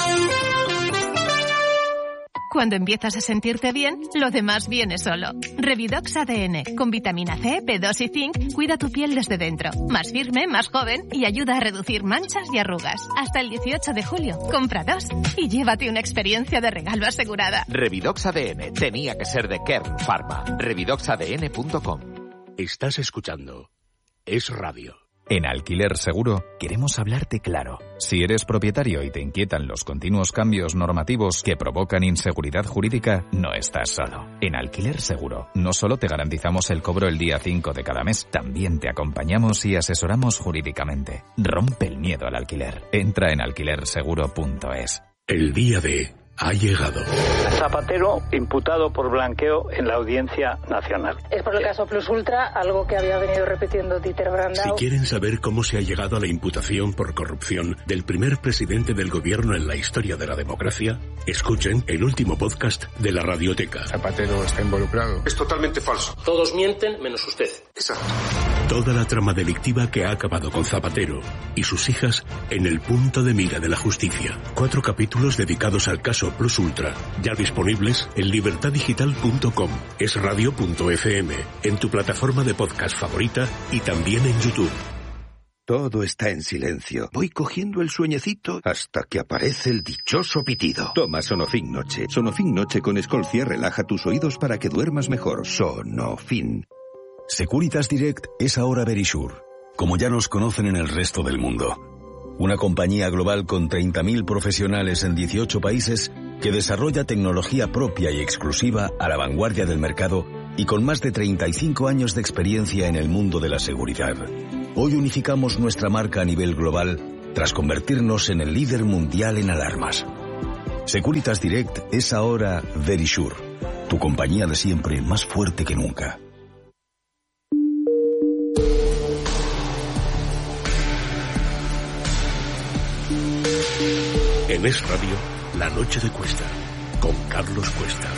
Cuando empiezas a sentirte bien, lo demás viene solo. Revidox A D N, con vitamina C, B dos y zinc, cuida tu piel desde dentro. Más firme, más joven y ayuda a reducir manchas y arrugas. Hasta el dieciocho de julio, compra dos y llévate una experiencia de regalo asegurada. Revidox A D N, tenía que ser de Kern Pharma. revidox a d n punto com. Estás escuchando Es Radio. En Alquiler Seguro queremos hablarte claro. Si eres propietario y te inquietan los continuos cambios normativos que provocan inseguridad jurídica, no estás solo. En Alquiler Seguro no solo te garantizamos el cobro el día cinco de cada mes, también te acompañamos y asesoramos jurídicamente. Rompe el miedo al alquiler. Entra en alquiler seguro punto es. El día de ha llegado. Zapatero imputado por blanqueo en la Audiencia Nacional. Es por el caso Plus Ultra, algo que había venido repitiendo Dieter Brandau. Si quieren saber cómo se ha llegado a la imputación por corrupción del primer presidente del gobierno en la historia de la democracia, escuchen el último podcast de la Radioteca. Zapatero está involucrado. Es totalmente falso. Todos mienten menos usted. Exacto. Toda la trama delictiva que ha acabado con Zapatero y sus hijas en el punto de mira de la justicia. Cuatro capítulos dedicados al caso Plus Ultra, ya disponibles en libertad digital punto com, esradio punto efe eme, en tu plataforma de podcast favorita y también en YouTube. Todo está en silencio. Voy cogiendo el sueñecito hasta que aparece el dichoso pitido. Toma Sonofin Noche. Sonofin Noche con Escolcia relaja tus oídos para que duermas mejor. Sonofin. Securitas Direct es ahora Verisure, como ya nos conocen en el resto del mundo. Una compañía global con treinta mil profesionales en dieciocho países que desarrolla tecnología propia y exclusiva a la vanguardia del mercado y con más de treinta y cinco años de experiencia en el mundo de la seguridad. Hoy unificamos nuestra marca a nivel global tras convertirnos en el líder mundial en alarmas. Securitas Direct es ahora Verisure, tu compañía de siempre más fuerte que nunca. En Es Radio, La Noche de Cuesta, con Carlos Cuesta.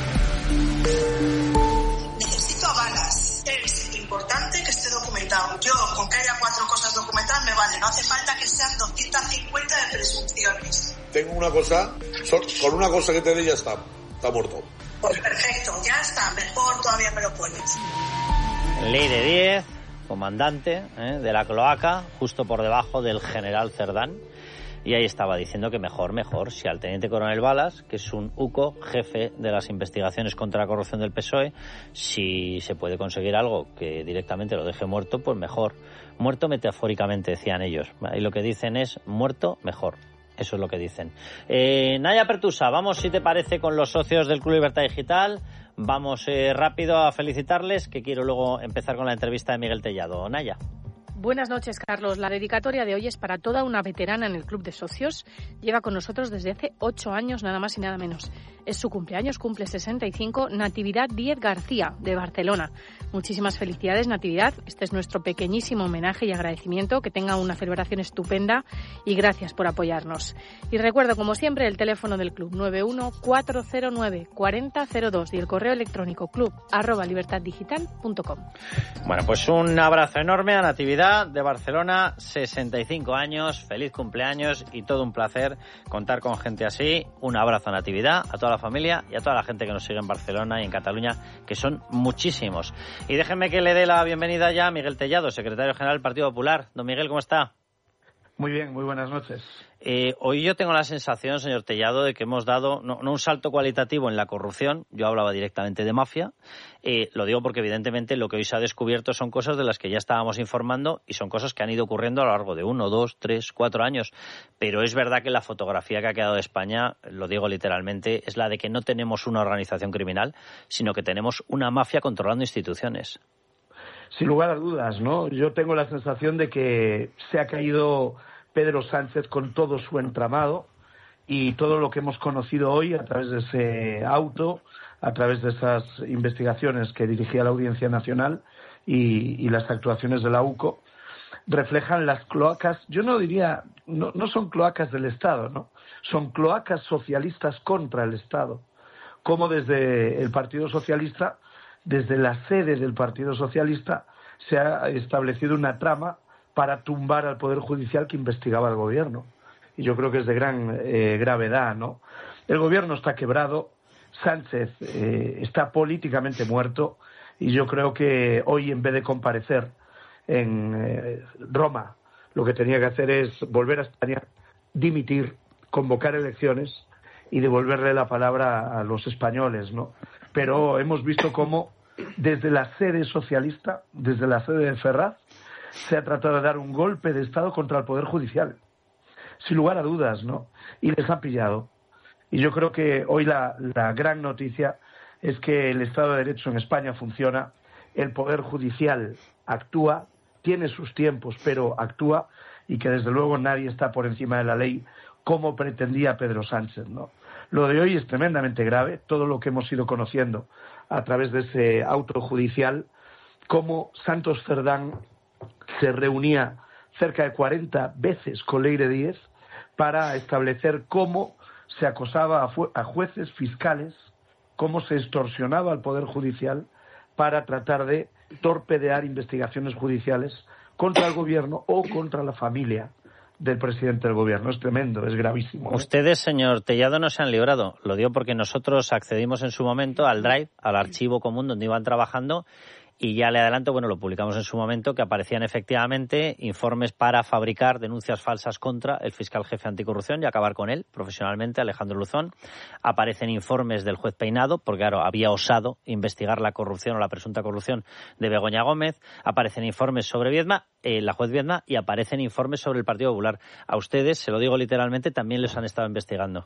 Necesito balas. Es importante que esté documentado. Yo, con que haya cuatro cosas documentadas, me vale. No hace falta que sean doscientas cincuenta de presunciones. Tengo una cosa, con una cosa que te dé ya está, está muerto. Pues perfecto, ya está. Mejor todavía me lo pones. Ley de diez, comandante ¿eh? de la cloaca, justo por debajo del general Cerdán. Y ahí estaba diciendo que mejor, mejor, si al teniente coronel Balas, que es un UCO, jefe de las investigaciones contra la corrupción del P S O E, si se puede conseguir algo que directamente lo deje muerto, pues mejor. Muerto metafóricamente, decían ellos. Y lo que dicen es muerto, mejor. Eso es lo que dicen. Eh, Naya Pertusa, vamos, si te parece, con los socios del Club Libertad Digital. Vamos eh, rápido a felicitarles, que quiero luego empezar con la entrevista de Miguel Tellado. Naya. Buenas noches, Carlos. La dedicatoria de hoy es para toda una veterana en el Club de Socios. Lleva con nosotros desde hace ocho años, nada más y nada menos. Es su cumpleaños, cumple sesenta y cinco, Natividad Díez García, de Barcelona. Muchísimas felicidades, Natividad. Este es nuestro pequeñísimo homenaje y agradecimiento. Que tenga una celebración estupenda y gracias por apoyarnos. Y recuerdo, como siempre, el teléfono del club nueve uno cuatro cero nueve cuatro cero cero dos y el correo electrónico club arroba libertad digital punto com. Bueno, pues un abrazo enorme a Natividad de Barcelona, sesenta y cinco años, feliz cumpleaños y todo un placer contar con gente así. Un abrazo a Natividad, a toda la familia y a toda la gente que nos sigue en Barcelona y en Cataluña, que son muchísimos. Y déjenme que le dé la bienvenida ya a Miguel Tellado, secretario general del Partido Popular. Don Miguel, ¿cómo está? Muy bien, muy buenas noches. Eh, hoy yo tengo la sensación, señor Tellado, de que hemos dado no, no un salto cualitativo en la corrupción. Yo hablaba directamente de mafia. Eh, lo digo porque evidentemente lo que hoy se ha descubierto son cosas de las que ya estábamos informando y son cosas que han ido ocurriendo a lo largo de uno, dos, tres, cuatro años. Pero es verdad que la fotografía que ha quedado de España, lo digo literalmente, es la de que no tenemos una organización criminal, sino que tenemos una mafia controlando instituciones. Sin lugar a dudas, ¿no? Yo tengo la sensación de que se ha caído Pedro Sánchez con todo su entramado y todo lo que hemos conocido hoy a través de ese auto, a través de esas investigaciones que dirigía la Audiencia Nacional y, y las actuaciones de la UCO, reflejan las cloacas, yo no diría, no, no son cloacas del Estado, ¿no? Son cloacas socialistas contra el Estado. Como desde el Partido Socialista, desde la sede del Partido Socialista, se ha establecido una trama para tumbar al Poder Judicial que investigaba al Gobierno. Y yo creo que es de gran eh, gravedad, ¿no? El Gobierno está quebrado, Sánchez eh, está políticamente muerto, y yo creo que hoy, en vez de comparecer en eh, Roma, lo que tenía que hacer es volver a España, dimitir, convocar elecciones y devolverle la palabra a los españoles, ¿no? Pero hemos visto cómo desde la sede socialista, desde la sede de Ferraz, se ha tratado de dar un golpe de Estado contra el Poder Judicial. Sin lugar a dudas, ¿no? Y les ha pillado. Y yo creo que hoy la, la gran noticia es que el Estado de Derecho en España funciona, el Poder Judicial actúa, tiene sus tiempos, pero actúa, y que desde luego nadie está por encima de la ley como pretendía Pedro Sánchez, ¿no? Lo de hoy es tremendamente grave, todo lo que hemos ido conociendo a través de ese auto judicial, cómo Santos Cerdán se reunía cerca de cuarenta veces con Leire Díez para establecer cómo se acosaba a, fu- a jueces, fiscales, cómo se extorsionaba al Poder Judicial para tratar de torpedear investigaciones judiciales contra el gobierno o contra la familia del presidente del gobierno. Es tremendo, es gravísimo, ¿eh? Ustedes, señor Tellado, no se han librado. Lo digo porque nosotros accedimos en su momento al Drive, al archivo común donde iban trabajando, y ya le adelanto, bueno, lo publicamos en su momento, que aparecían efectivamente informes para fabricar denuncias falsas contra el fiscal jefe anticorrupción y acabar con él profesionalmente, Alejandro Luzón. Aparecen informes del juez Peinado, porque claro, había osado investigar la corrupción o la presunta corrupción de Begoña Gómez. Aparecen informes sobre Viedma, eh, la juez Viedma, y aparecen informes sobre el Partido Popular. A ustedes, se lo digo literalmente, también les han estado investigando.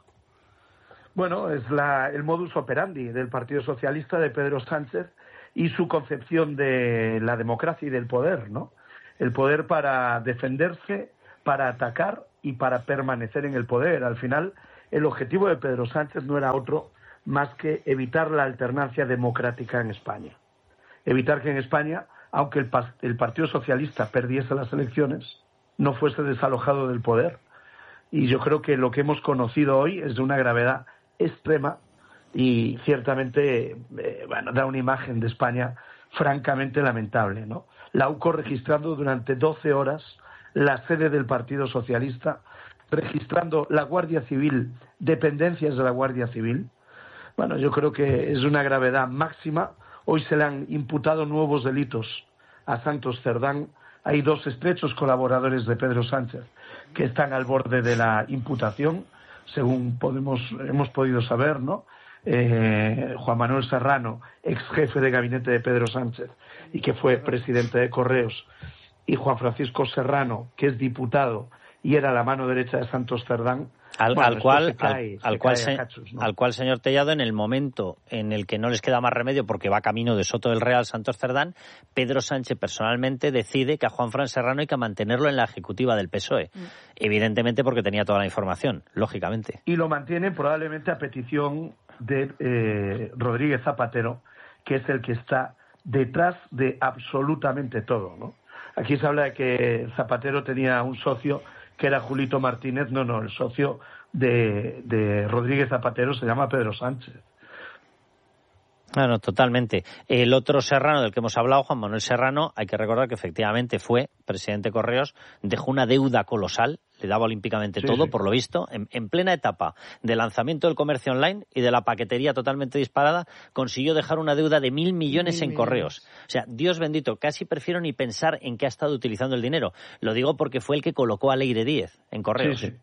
Bueno, es la, el modus operandi del Partido Socialista de Pedro Sánchez y su concepción de la democracia y del poder, ¿no? El poder para defenderse, para atacar y para permanecer en el poder. Al final, el objetivo de Pedro Sánchez no era otro más que evitar la alternancia democrática en España. Evitar que en España, aunque el, el Partido Socialista perdiese las elecciones, no fuese desalojado del poder. Y yo creo que lo que hemos conocido hoy es de una gravedad extrema y ciertamente eh, bueno, da una imagen de España francamente lamentable, ¿no? La U C O registrando durante doce horas la sede del Partido Socialista, registrando la Guardia Civil, dependencias de la Guardia Civil. Bueno, yo creo que es una gravedad máxima. Hoy se le han imputado nuevos delitos a Santos Cerdán. Hay dos estrechos colaboradores de Pedro Sánchez que están al borde de la imputación, según podemos, hemos podido saber, ¿no? Eh, Juan Manuel Serrano, ex jefe de gabinete de Pedro Sánchez y que fue presidente de Correos, y Juan Francisco Serrano, que es diputado y era la mano derecha de Santos Cerdán. Al, bueno, al cual, cae, al, al, cual se, se, cachos, ¿no? al cual, señor Tellado, en el momento en el que no les queda más remedio porque va camino de Soto del Real Santos Cerdán, Pedro Sánchez personalmente decide que a Juan Fran Serrano hay que mantenerlo en la ejecutiva del P S O E. Mm. Evidentemente porque tenía toda la información, lógicamente. Y lo mantiene probablemente a petición de eh, Rodríguez Zapatero, que es el que está detrás de absolutamente todo, ¿no? Aquí se habla de que Zapatero tenía un socio que era Julito Martínez. No, no, el socio de, de Rodríguez Zapatero se llama Pedro Sánchez. Bueno, totalmente. El otro Serrano del que hemos hablado, Juan Manuel Serrano, hay que recordar que efectivamente fue presidente de Correos, dejó una deuda colosal, le daba olímpicamente sí, todo, sí. por lo visto, en, en plena etapa de lanzamiento del comercio online y de la paquetería totalmente disparada, consiguió dejar una deuda de mil millones mil en millones. Correos. O sea, Dios bendito, casi prefiero ni pensar en qué ha estado utilizando el dinero. Lo digo porque fue el que colocó a Leire Díez en Correos. Sí, sí.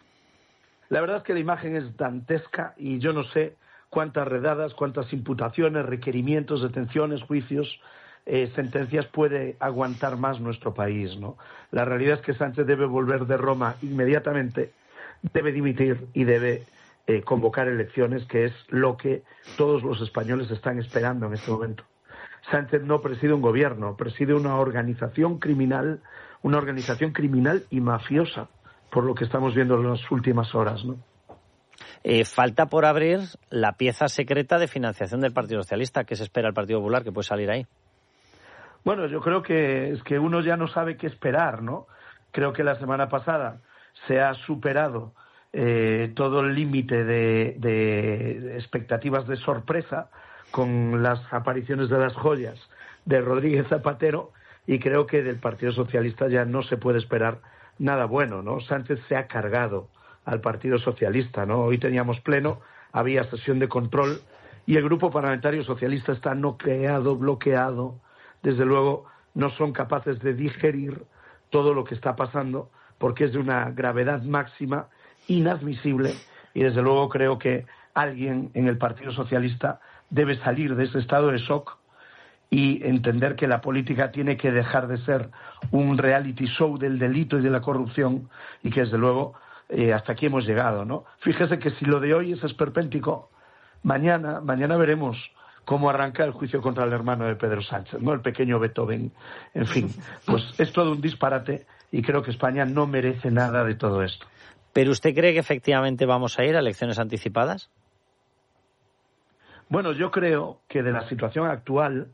La verdad es que la imagen es dantesca y yo no sé cuántas redadas, cuántas imputaciones, requerimientos, detenciones, juicios, eh, sentencias puede aguantar más nuestro país, ¿no? La realidad es que Sánchez debe volver de Roma inmediatamente, debe dimitir y debe eh, convocar elecciones, que es lo que todos los españoles están esperando en este momento. Sánchez no preside un gobierno, preside una organización criminal, una organización criminal y mafiosa, por lo que estamos viendo en las últimas horas, ¿no? Eh, falta por abrir la pieza secreta de financiación del Partido Socialista. ¿Qué se espera el Partido Popular que puede salir ahí? Bueno, yo creo que es que uno ya no sabe qué esperar, ¿no? Creo que la semana pasada se ha superado eh, todo el límite de, de expectativas de sorpresa con las apariciones de las joyas de Rodríguez Zapatero, y creo que del Partido Socialista ya no se puede esperar nada bueno, ¿no? Sánchez se ha cargado al Partido Socialista, ¿no? Hoy teníamos pleno, había sesión de control y el Grupo Parlamentario Socialista está noqueado, bloqueado. Desde luego no son capaces de digerir todo lo que está pasando porque es de una gravedad máxima, inadmisible, y desde luego creo que alguien en el Partido Socialista debe salir de ese estado de shock y entender que la política tiene que dejar de ser un reality show del delito y de la corrupción, y que desde luego Eh, hasta aquí hemos llegado, ¿no? Fíjese que si lo de hoy es esperpéntico, mañana, mañana veremos cómo arranca el juicio contra el hermano de Pedro Sánchez, ¿no? El pequeño Beethoven. En fin, pues es todo un disparate y creo que España no merece nada de todo esto. ¿Pero usted cree que efectivamente vamos a ir a elecciones anticipadas? Bueno, yo creo que de la situación actual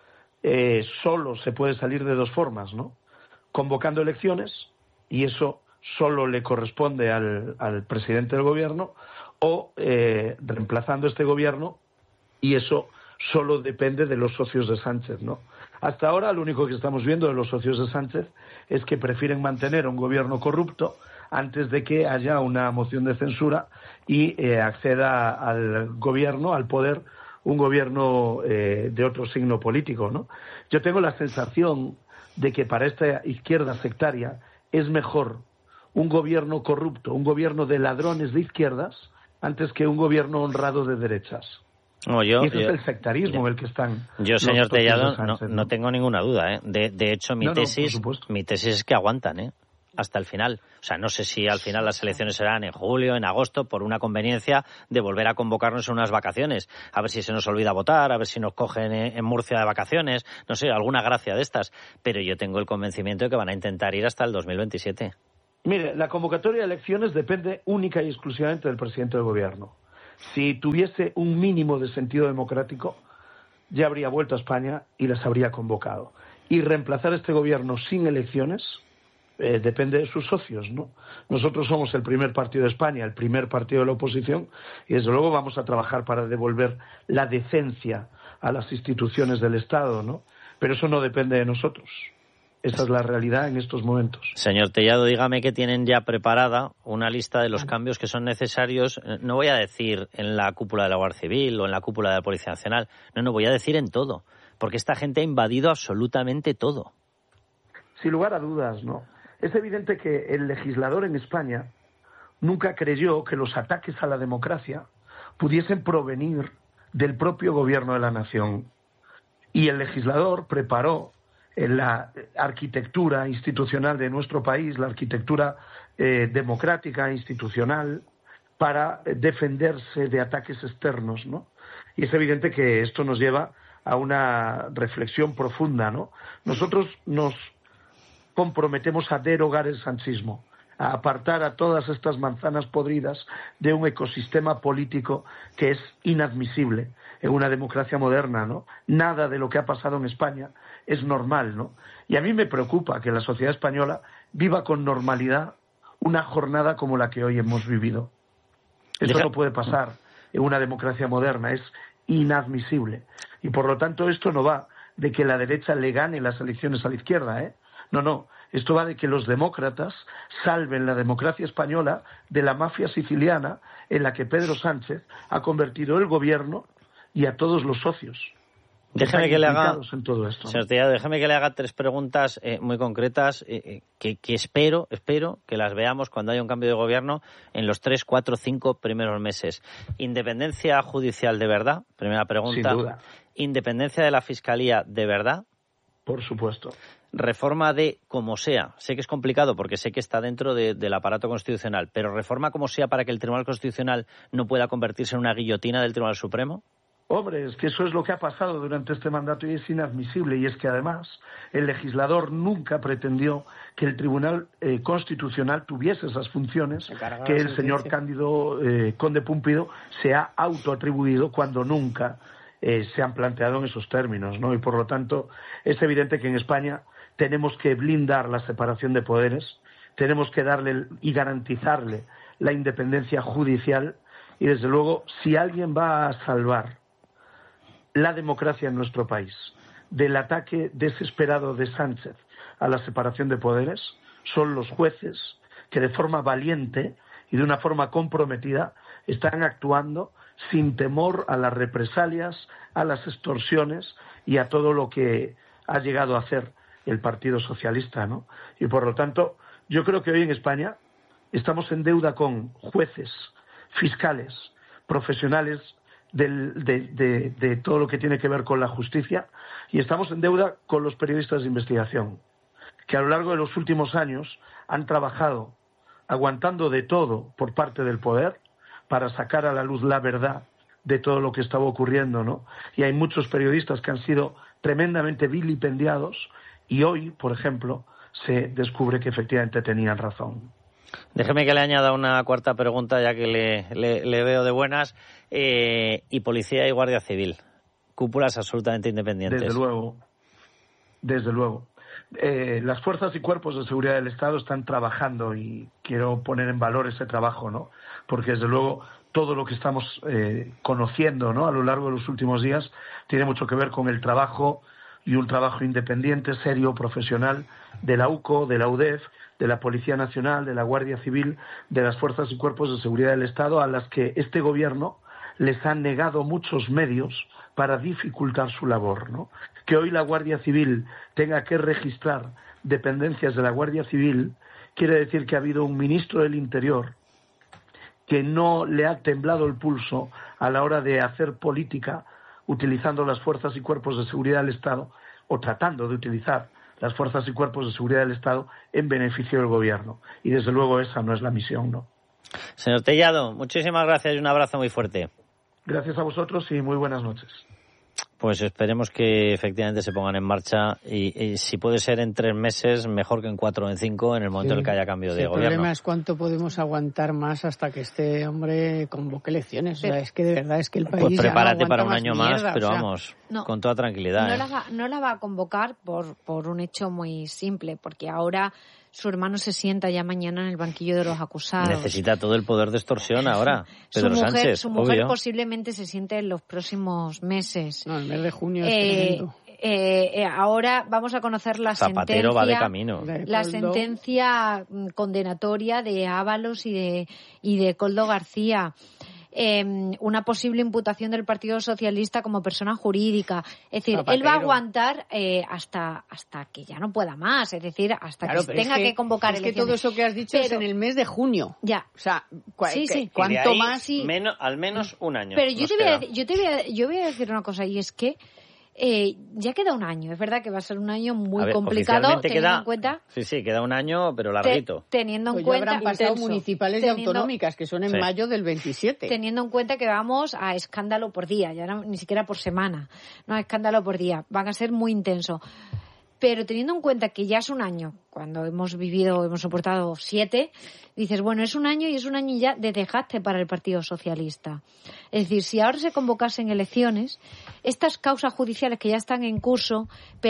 eh, solo se puede salir de dos formas, ¿no? Convocando elecciones, y eso solo le corresponde al, al presidente del gobierno, o eh, reemplazando este gobierno, y eso solo depende de los socios de Sánchez, ¿no? Hasta ahora lo único que estamos viendo de los socios de Sánchez es que prefieren mantener un gobierno corrupto antes de que haya una moción de censura y eh, acceda al gobierno, al poder, un gobierno eh, de otro signo político, ¿no? Yo tengo la sensación de que para esta izquierda sectaria es mejor un gobierno corrupto, un gobierno de ladrones de izquierdas, antes que un gobierno honrado de derechas. No, yo, y ese yo, es el sectarismo en el que están. Yo, señor Tellado, no, ¿no? no tengo ninguna duda, ¿eh? De, de hecho, mi no, tesis, no, mi tesis es que aguantan, ¿eh? Hasta el final. O sea, no sé si al final las elecciones serán en julio, en agosto, por una conveniencia de volver a convocarnos en unas vacaciones. A ver si se nos olvida votar, a ver si nos cogen en Murcia de vacaciones, no sé, alguna gracia de estas. Pero yo tengo el convencimiento de que van a intentar ir hasta el dos mil veintisiete. Mire, la convocatoria de elecciones depende única y exclusivamente del presidente del gobierno. Si tuviese un mínimo de sentido democrático, ya habría vuelto a España y las habría convocado. Y reemplazar este gobierno sin elecciones eh, depende de sus socios, ¿no? Nosotros somos el primer partido de España, el primer partido de la oposición, y desde luego vamos a trabajar para devolver la decencia a las instituciones del Estado, ¿no? Pero eso no depende de nosotros. Esa es la realidad en estos momentos. Señor Tellado, dígame que tienen ya preparada una lista de los cambios que son necesarios, no voy a decir en la cúpula de la Guardia Civil o en la cúpula de la Policía Nacional, no, no, voy a decir en todo, porque esta gente ha invadido absolutamente todo. Sin lugar a dudas, ¿no? Es evidente que el legislador en España nunca creyó que los ataques a la democracia pudiesen provenir del propio gobierno de la nación. Y el legislador preparó en la arquitectura institucional de nuestro país, la arquitectura eh, democrática, institucional, para defenderse de ataques externos, ¿no? Y es evidente que esto nos lleva a una reflexión profunda, ¿no? Nosotros nos comprometemos a derogar el sanchismo, a apartar a todas estas manzanas podridas de un ecosistema político que es inadmisible en una democracia moderna, ¿no? Nada de lo que ha pasado en España es normal, ¿no? Y a mí me preocupa que la sociedad española viva con normalidad una jornada como la que hoy hemos vivido. Eso no puede pasar en una democracia moderna, es inadmisible. Y por lo tanto esto no va de que la derecha le gane las elecciones a la izquierda, ¿eh? No, no. Esto va de que los demócratas salven la democracia española de la mafia siciliana en la que Pedro Sánchez ha convertido el gobierno y a todos los socios. Déjeme que le haga, en todo esto, ¿no? Señor Tellado, déjeme que le haga tres preguntas eh, muy concretas eh, que, que espero, espero que las veamos cuando haya un cambio de gobierno en los tres, cuatro, cinco primeros meses. Independencia judicial de verdad, primera pregunta. Sin duda. Independencia de la Fiscalía de verdad. Por supuesto. Reforma de como sea. Sé que es complicado porque sé que está dentro de, del aparato constitucional, pero reforma como sea para que el Tribunal Constitucional no pueda convertirse en una guillotina del Tribunal Supremo. Hombre, es que eso es lo que ha pasado durante este mandato y es inadmisible. Y es que además el legislador nunca pretendió que el Tribunal eh, Constitucional tuviese esas funciones que el señor Cándido eh, Conde Púmpido se ha autoatribuido cuando nunca eh, se han planteado en esos términos, ¿no? Y por lo tanto es evidente que en España tenemos que blindar la separación de poderes, tenemos que darle y garantizarle la independencia judicial y desde luego si alguien va a salvar la democracia en nuestro país del ataque desesperado de Sánchez a la separación de poderes son los jueces que de forma valiente y de una forma comprometida están actuando sin temor a las represalias, a las extorsiones y a todo lo que ha llegado a hacer el Partido Socialista, ¿no? Y por lo tanto, yo creo que hoy en España estamos en deuda con jueces, fiscales, profesionales del, de, de, de todo lo que tiene que ver con la justicia y estamos en deuda con los periodistas de investigación, que a lo largo de los últimos años han trabajado aguantando de todo por parte del poder para sacar a la luz la verdad de todo lo que estaba ocurriendo, ¿no? Y hay muchos periodistas que han sido tremendamente vilipendiados y hoy, por ejemplo, se descubre que efectivamente tenían razón. Déjeme que le añada una cuarta pregunta, ya que le, le, le veo de buenas. Eh, y Policía y Guardia Civil, cúpulas absolutamente independientes. Desde luego, desde luego. Eh, las fuerzas y cuerpos de seguridad del Estado están trabajando y quiero poner en valor ese trabajo, ¿no? Porque desde luego todo lo que estamos eh, conociendo, ¿no?, a lo largo de los últimos días tiene mucho que ver con el trabajo y un trabajo independiente, serio, profesional de la U C O, de la U D E F, de la Policía Nacional, de la Guardia Civil, de las fuerzas y cuerpos de seguridad del Estado, a las que este gobierno les ha negado muchos medios para dificultar su labor, ¿no? Que hoy la Guardia Civil tenga que registrar dependencias de la Guardia Civil quiere decir que ha habido un ministro del Interior que no le ha temblado el pulso a la hora de hacer política utilizando las fuerzas y cuerpos de seguridad del Estado, o tratando de utilizar las fuerzas y cuerpos de seguridad del Estado en beneficio del gobierno. Y desde luego esa no es la misión, ¿no? Señor Tellado, muchísimas gracias y un abrazo muy fuerte. Gracias a vosotros y muy buenas noches. Pues esperemos que efectivamente se pongan en marcha y, y si puede ser en tres meses, mejor que en cuatro o en cinco, en el momento sí, en el que haya cambio sí, de el gobierno. El problema es cuánto podemos aguantar más hasta que este hombre convoque elecciones. O sea, es que de verdad es que el país Pues prepárate ya no para un más año mierda, más, pero o sea, vamos, no, con toda tranquilidad. No, ¿eh? la va, no la va a convocar por, por un hecho muy simple, porque ahora su hermano se sienta ya mañana en el banquillo de los acusados. Necesita todo el poder de extorsión ahora, Pedro su mujer, Sánchez, Su mujer obvio. posiblemente se siente en los próximos meses. No, el mes de junio eh, es tremendo. Eh, eh, ahora vamos a conocer la Zapatero sentencia. va de camino. La sentencia condenatoria de Ábalos y de, y de Koldo García. Eh, una posible imputación del Partido Socialista como persona jurídica. Es decir, Zapatero. él va a aguantar eh, hasta hasta que ya no pueda más. Es decir, hasta claro, que tenga es que, que convocar es elecciones. que todo eso que has dicho pero, es en el mes de junio. Ya. O sea, cu- sí, sí. ¿cuánto ahí, más? Sí. Menos, al menos un año. Pero yo te, voy queda. a decir, yo, te voy a, yo voy a decir una cosa, y es que Eh, ya queda un año, es verdad que va a ser un año muy a ver, complicado teniendo queda, en cuenta sí, sí, queda un año, pero larguito. te, teniendo en pues cuenta ya habrán pasado intenso, municipales teniendo, y autonómicas que son en sí. mayo del veintisiete. Teniendo en cuenta que vamos a escándalo por día, ya no, ni siquiera por semana, no, escándalo por día, van a ser muy intensos. Pero teniendo en cuenta que ya es un año, cuando hemos vivido, hemos soportado siete, dices, bueno, es un año y es un año ya de desgaste para el Partido Socialista. Es decir, si ahora se convocasen elecciones, estas causas judiciales que ya están en curso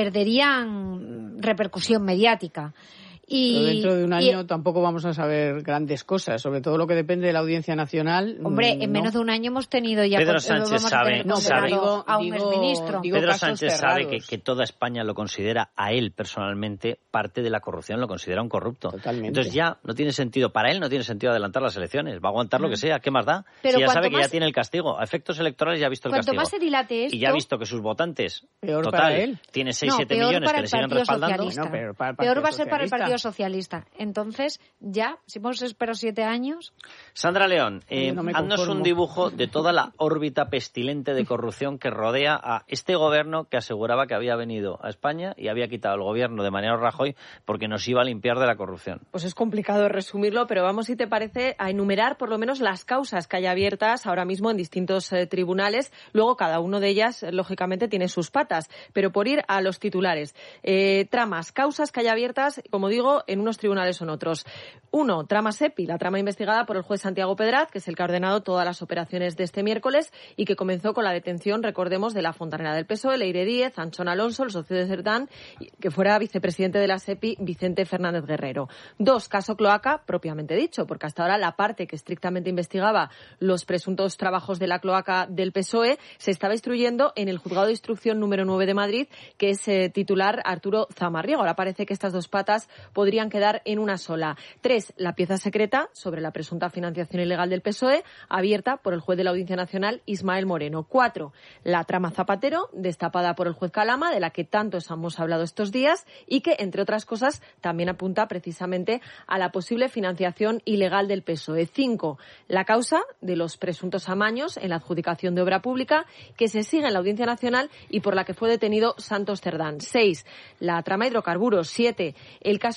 perderían repercusión mediática. Y, Pero dentro de un año y, tampoco vamos a saber grandes cosas, sobre todo lo que depende de la Audiencia Nacional. Hombre, en no. menos de un año hemos tenido ya... Pedro con, Sánchez vamos sabe, a tener no, sabe digo, a un digo, exministro. digo Pedro casos Sánchez cerrados. sabe que, que toda España lo considera, a él personalmente, parte de la corrupción, lo considera un corrupto. Totalmente. Entonces ya no tiene sentido, para él no tiene sentido adelantar las elecciones, va a aguantar lo que sea, ¿qué más da? Pero si ya sabe que más, ya tiene el castigo, a efectos electorales ya ha visto el cuanto castigo. más se dilate esto, y ya ha visto que sus votantes, peor total, para él. tiene seis no, siete peor millones para que el le siguen Partido respaldando. Socialista. No, peor, para el peor va a Partido ser para el Partido Socialista. Socialista. Entonces, ya, si hemos esperado siete años... Sandra León, eh, no me haznos conformo. un dibujo de toda la órbita pestilente de corrupción que rodea a este gobierno que aseguraba que había venido a España y había quitado el gobierno de Mariano Rajoy porque nos iba a limpiar de la corrupción. Pues es complicado resumirlo, pero vamos, si te parece, a enumerar por lo menos las causas que hay abiertas ahora mismo en distintos eh, tribunales. Luego, cada uno de ellas, eh, lógicamente, tiene sus patas. Pero por ir a los titulares. Eh, tramas, causas que hay abiertas, como digo, en unos tribunales o en otros. Uno, trama SEPI, la trama investigada por el juez Santiago Pedraz, que es el que ha ordenado todas las operaciones de este miércoles y que comenzó con la detención, recordemos, de la fontanera del P S O E, Leire Díez, Anchón Alonso, el socio de Cerdán, que fuera vicepresidente de la SEPI, Vicente Fernández Guerrero. Dos, caso cloaca, propiamente dicho, porque hasta ahora la parte que estrictamente investigaba los presuntos trabajos de la cloaca del P S O E se estaba instruyendo en el Juzgado de Instrucción número nueve de Madrid, que es eh, titular Arturo Zamarriego. Ahora parece que estas dos patas podrían quedar en una sola. Tres, la pieza secreta sobre la presunta financiación ilegal del P S O E, abierta por el juez de la Audiencia Nacional, Ismael Moreno. Cuatro, la trama Zapatero, destapada por el juez Calama, de la que tanto hemos hablado estos días y que, entre otras cosas, también apunta precisamente a la posible financiación ilegal del P S O E. Cinco, la causa de los presuntos amaños en la adjudicación de obra pública que se sigue en la Audiencia Nacional y por la que fue detenido Santos Cerdán. Seis, la trama hidrocarburos. Siete, el caso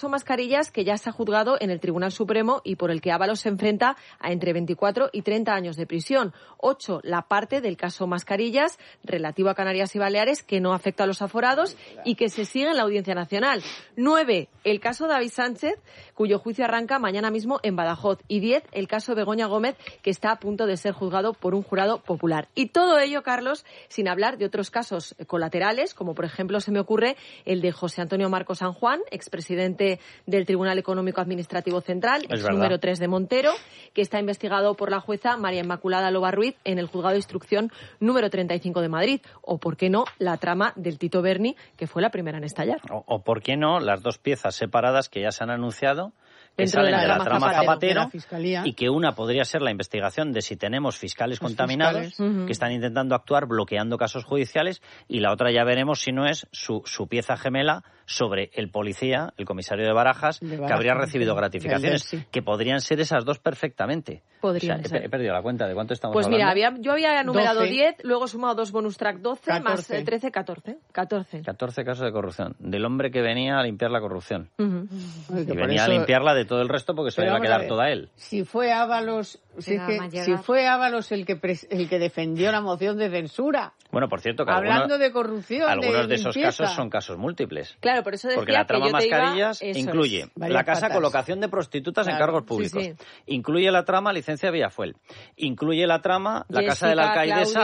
caso Mascarillas, que ya se ha juzgado en el Tribunal Supremo y por el que Ábalos se enfrenta a entre veinticuatro y treinta años de prisión. Ocho, la parte del caso Mascarillas relativo a Canarias y Baleares que no afecta a los aforados y que se sigue en la Audiencia Nacional. Nueve, el caso David Sánchez, cuyo juicio arranca mañana mismo en Badajoz. Y diez, el caso Begoña Gómez, que está a punto de ser juzgado por un jurado popular. Y todo ello, Carlos, sin hablar de otros casos colaterales, como por ejemplo se me ocurre el de José Antonio Marco San Juan, expresidente del Tribunal Económico Administrativo Central, ex número tres de Montero, que está investigado por la jueza María Inmaculada Loba Ruiz en el juzgado de instrucción número treinta y cinco de Madrid. O, ¿por qué no?, la trama del Tito Berni, que fue la primera en estallar. O, o ¿por qué no?, las dos piezas separadas que ya se han anunciado, que Dentro salen de la, de la trama trama Zapatero, Zapatero, y que una podría ser la investigación de si tenemos fiscales Los contaminados fiscales. Uh-huh. que están intentando actuar bloqueando casos judiciales, y la otra ya veremos si no es su, su pieza gemela sobre el policía, el comisario de Barajas, de Barajas que habría recibido gratificaciones, sí. que podrían ser esas dos perfectamente. Podrían o sea, ser. He, he perdido la cuenta de cuánto estamos pues hablando. Pues mira, había, yo había numerado doce. diez, luego he sumado dos bonus track doce, catorce. Más eh, trece, catorce. catorce. catorce casos de corrupción. Del hombre que venía a limpiar la corrupción. Uh-huh. Y venía eso... a limpiarla de todo el resto porque se le iba a quedar a toda él. Si fue Ábalos, si, que, si fue Ábalos el que pres, el que defendió la moción de censura. Bueno, por cierto, que hablando algunos, de corrupción, algunos de, de esos casos son casos múltiples. Claro, por eso decía porque la trama que yo te Mascarillas iba, incluye es. la casa patas. colocación de prostitutas claro, en cargos públicos, sí, sí. incluye la trama licencia Villafuel, incluye la trama la Jessica, casa de la alcaidesa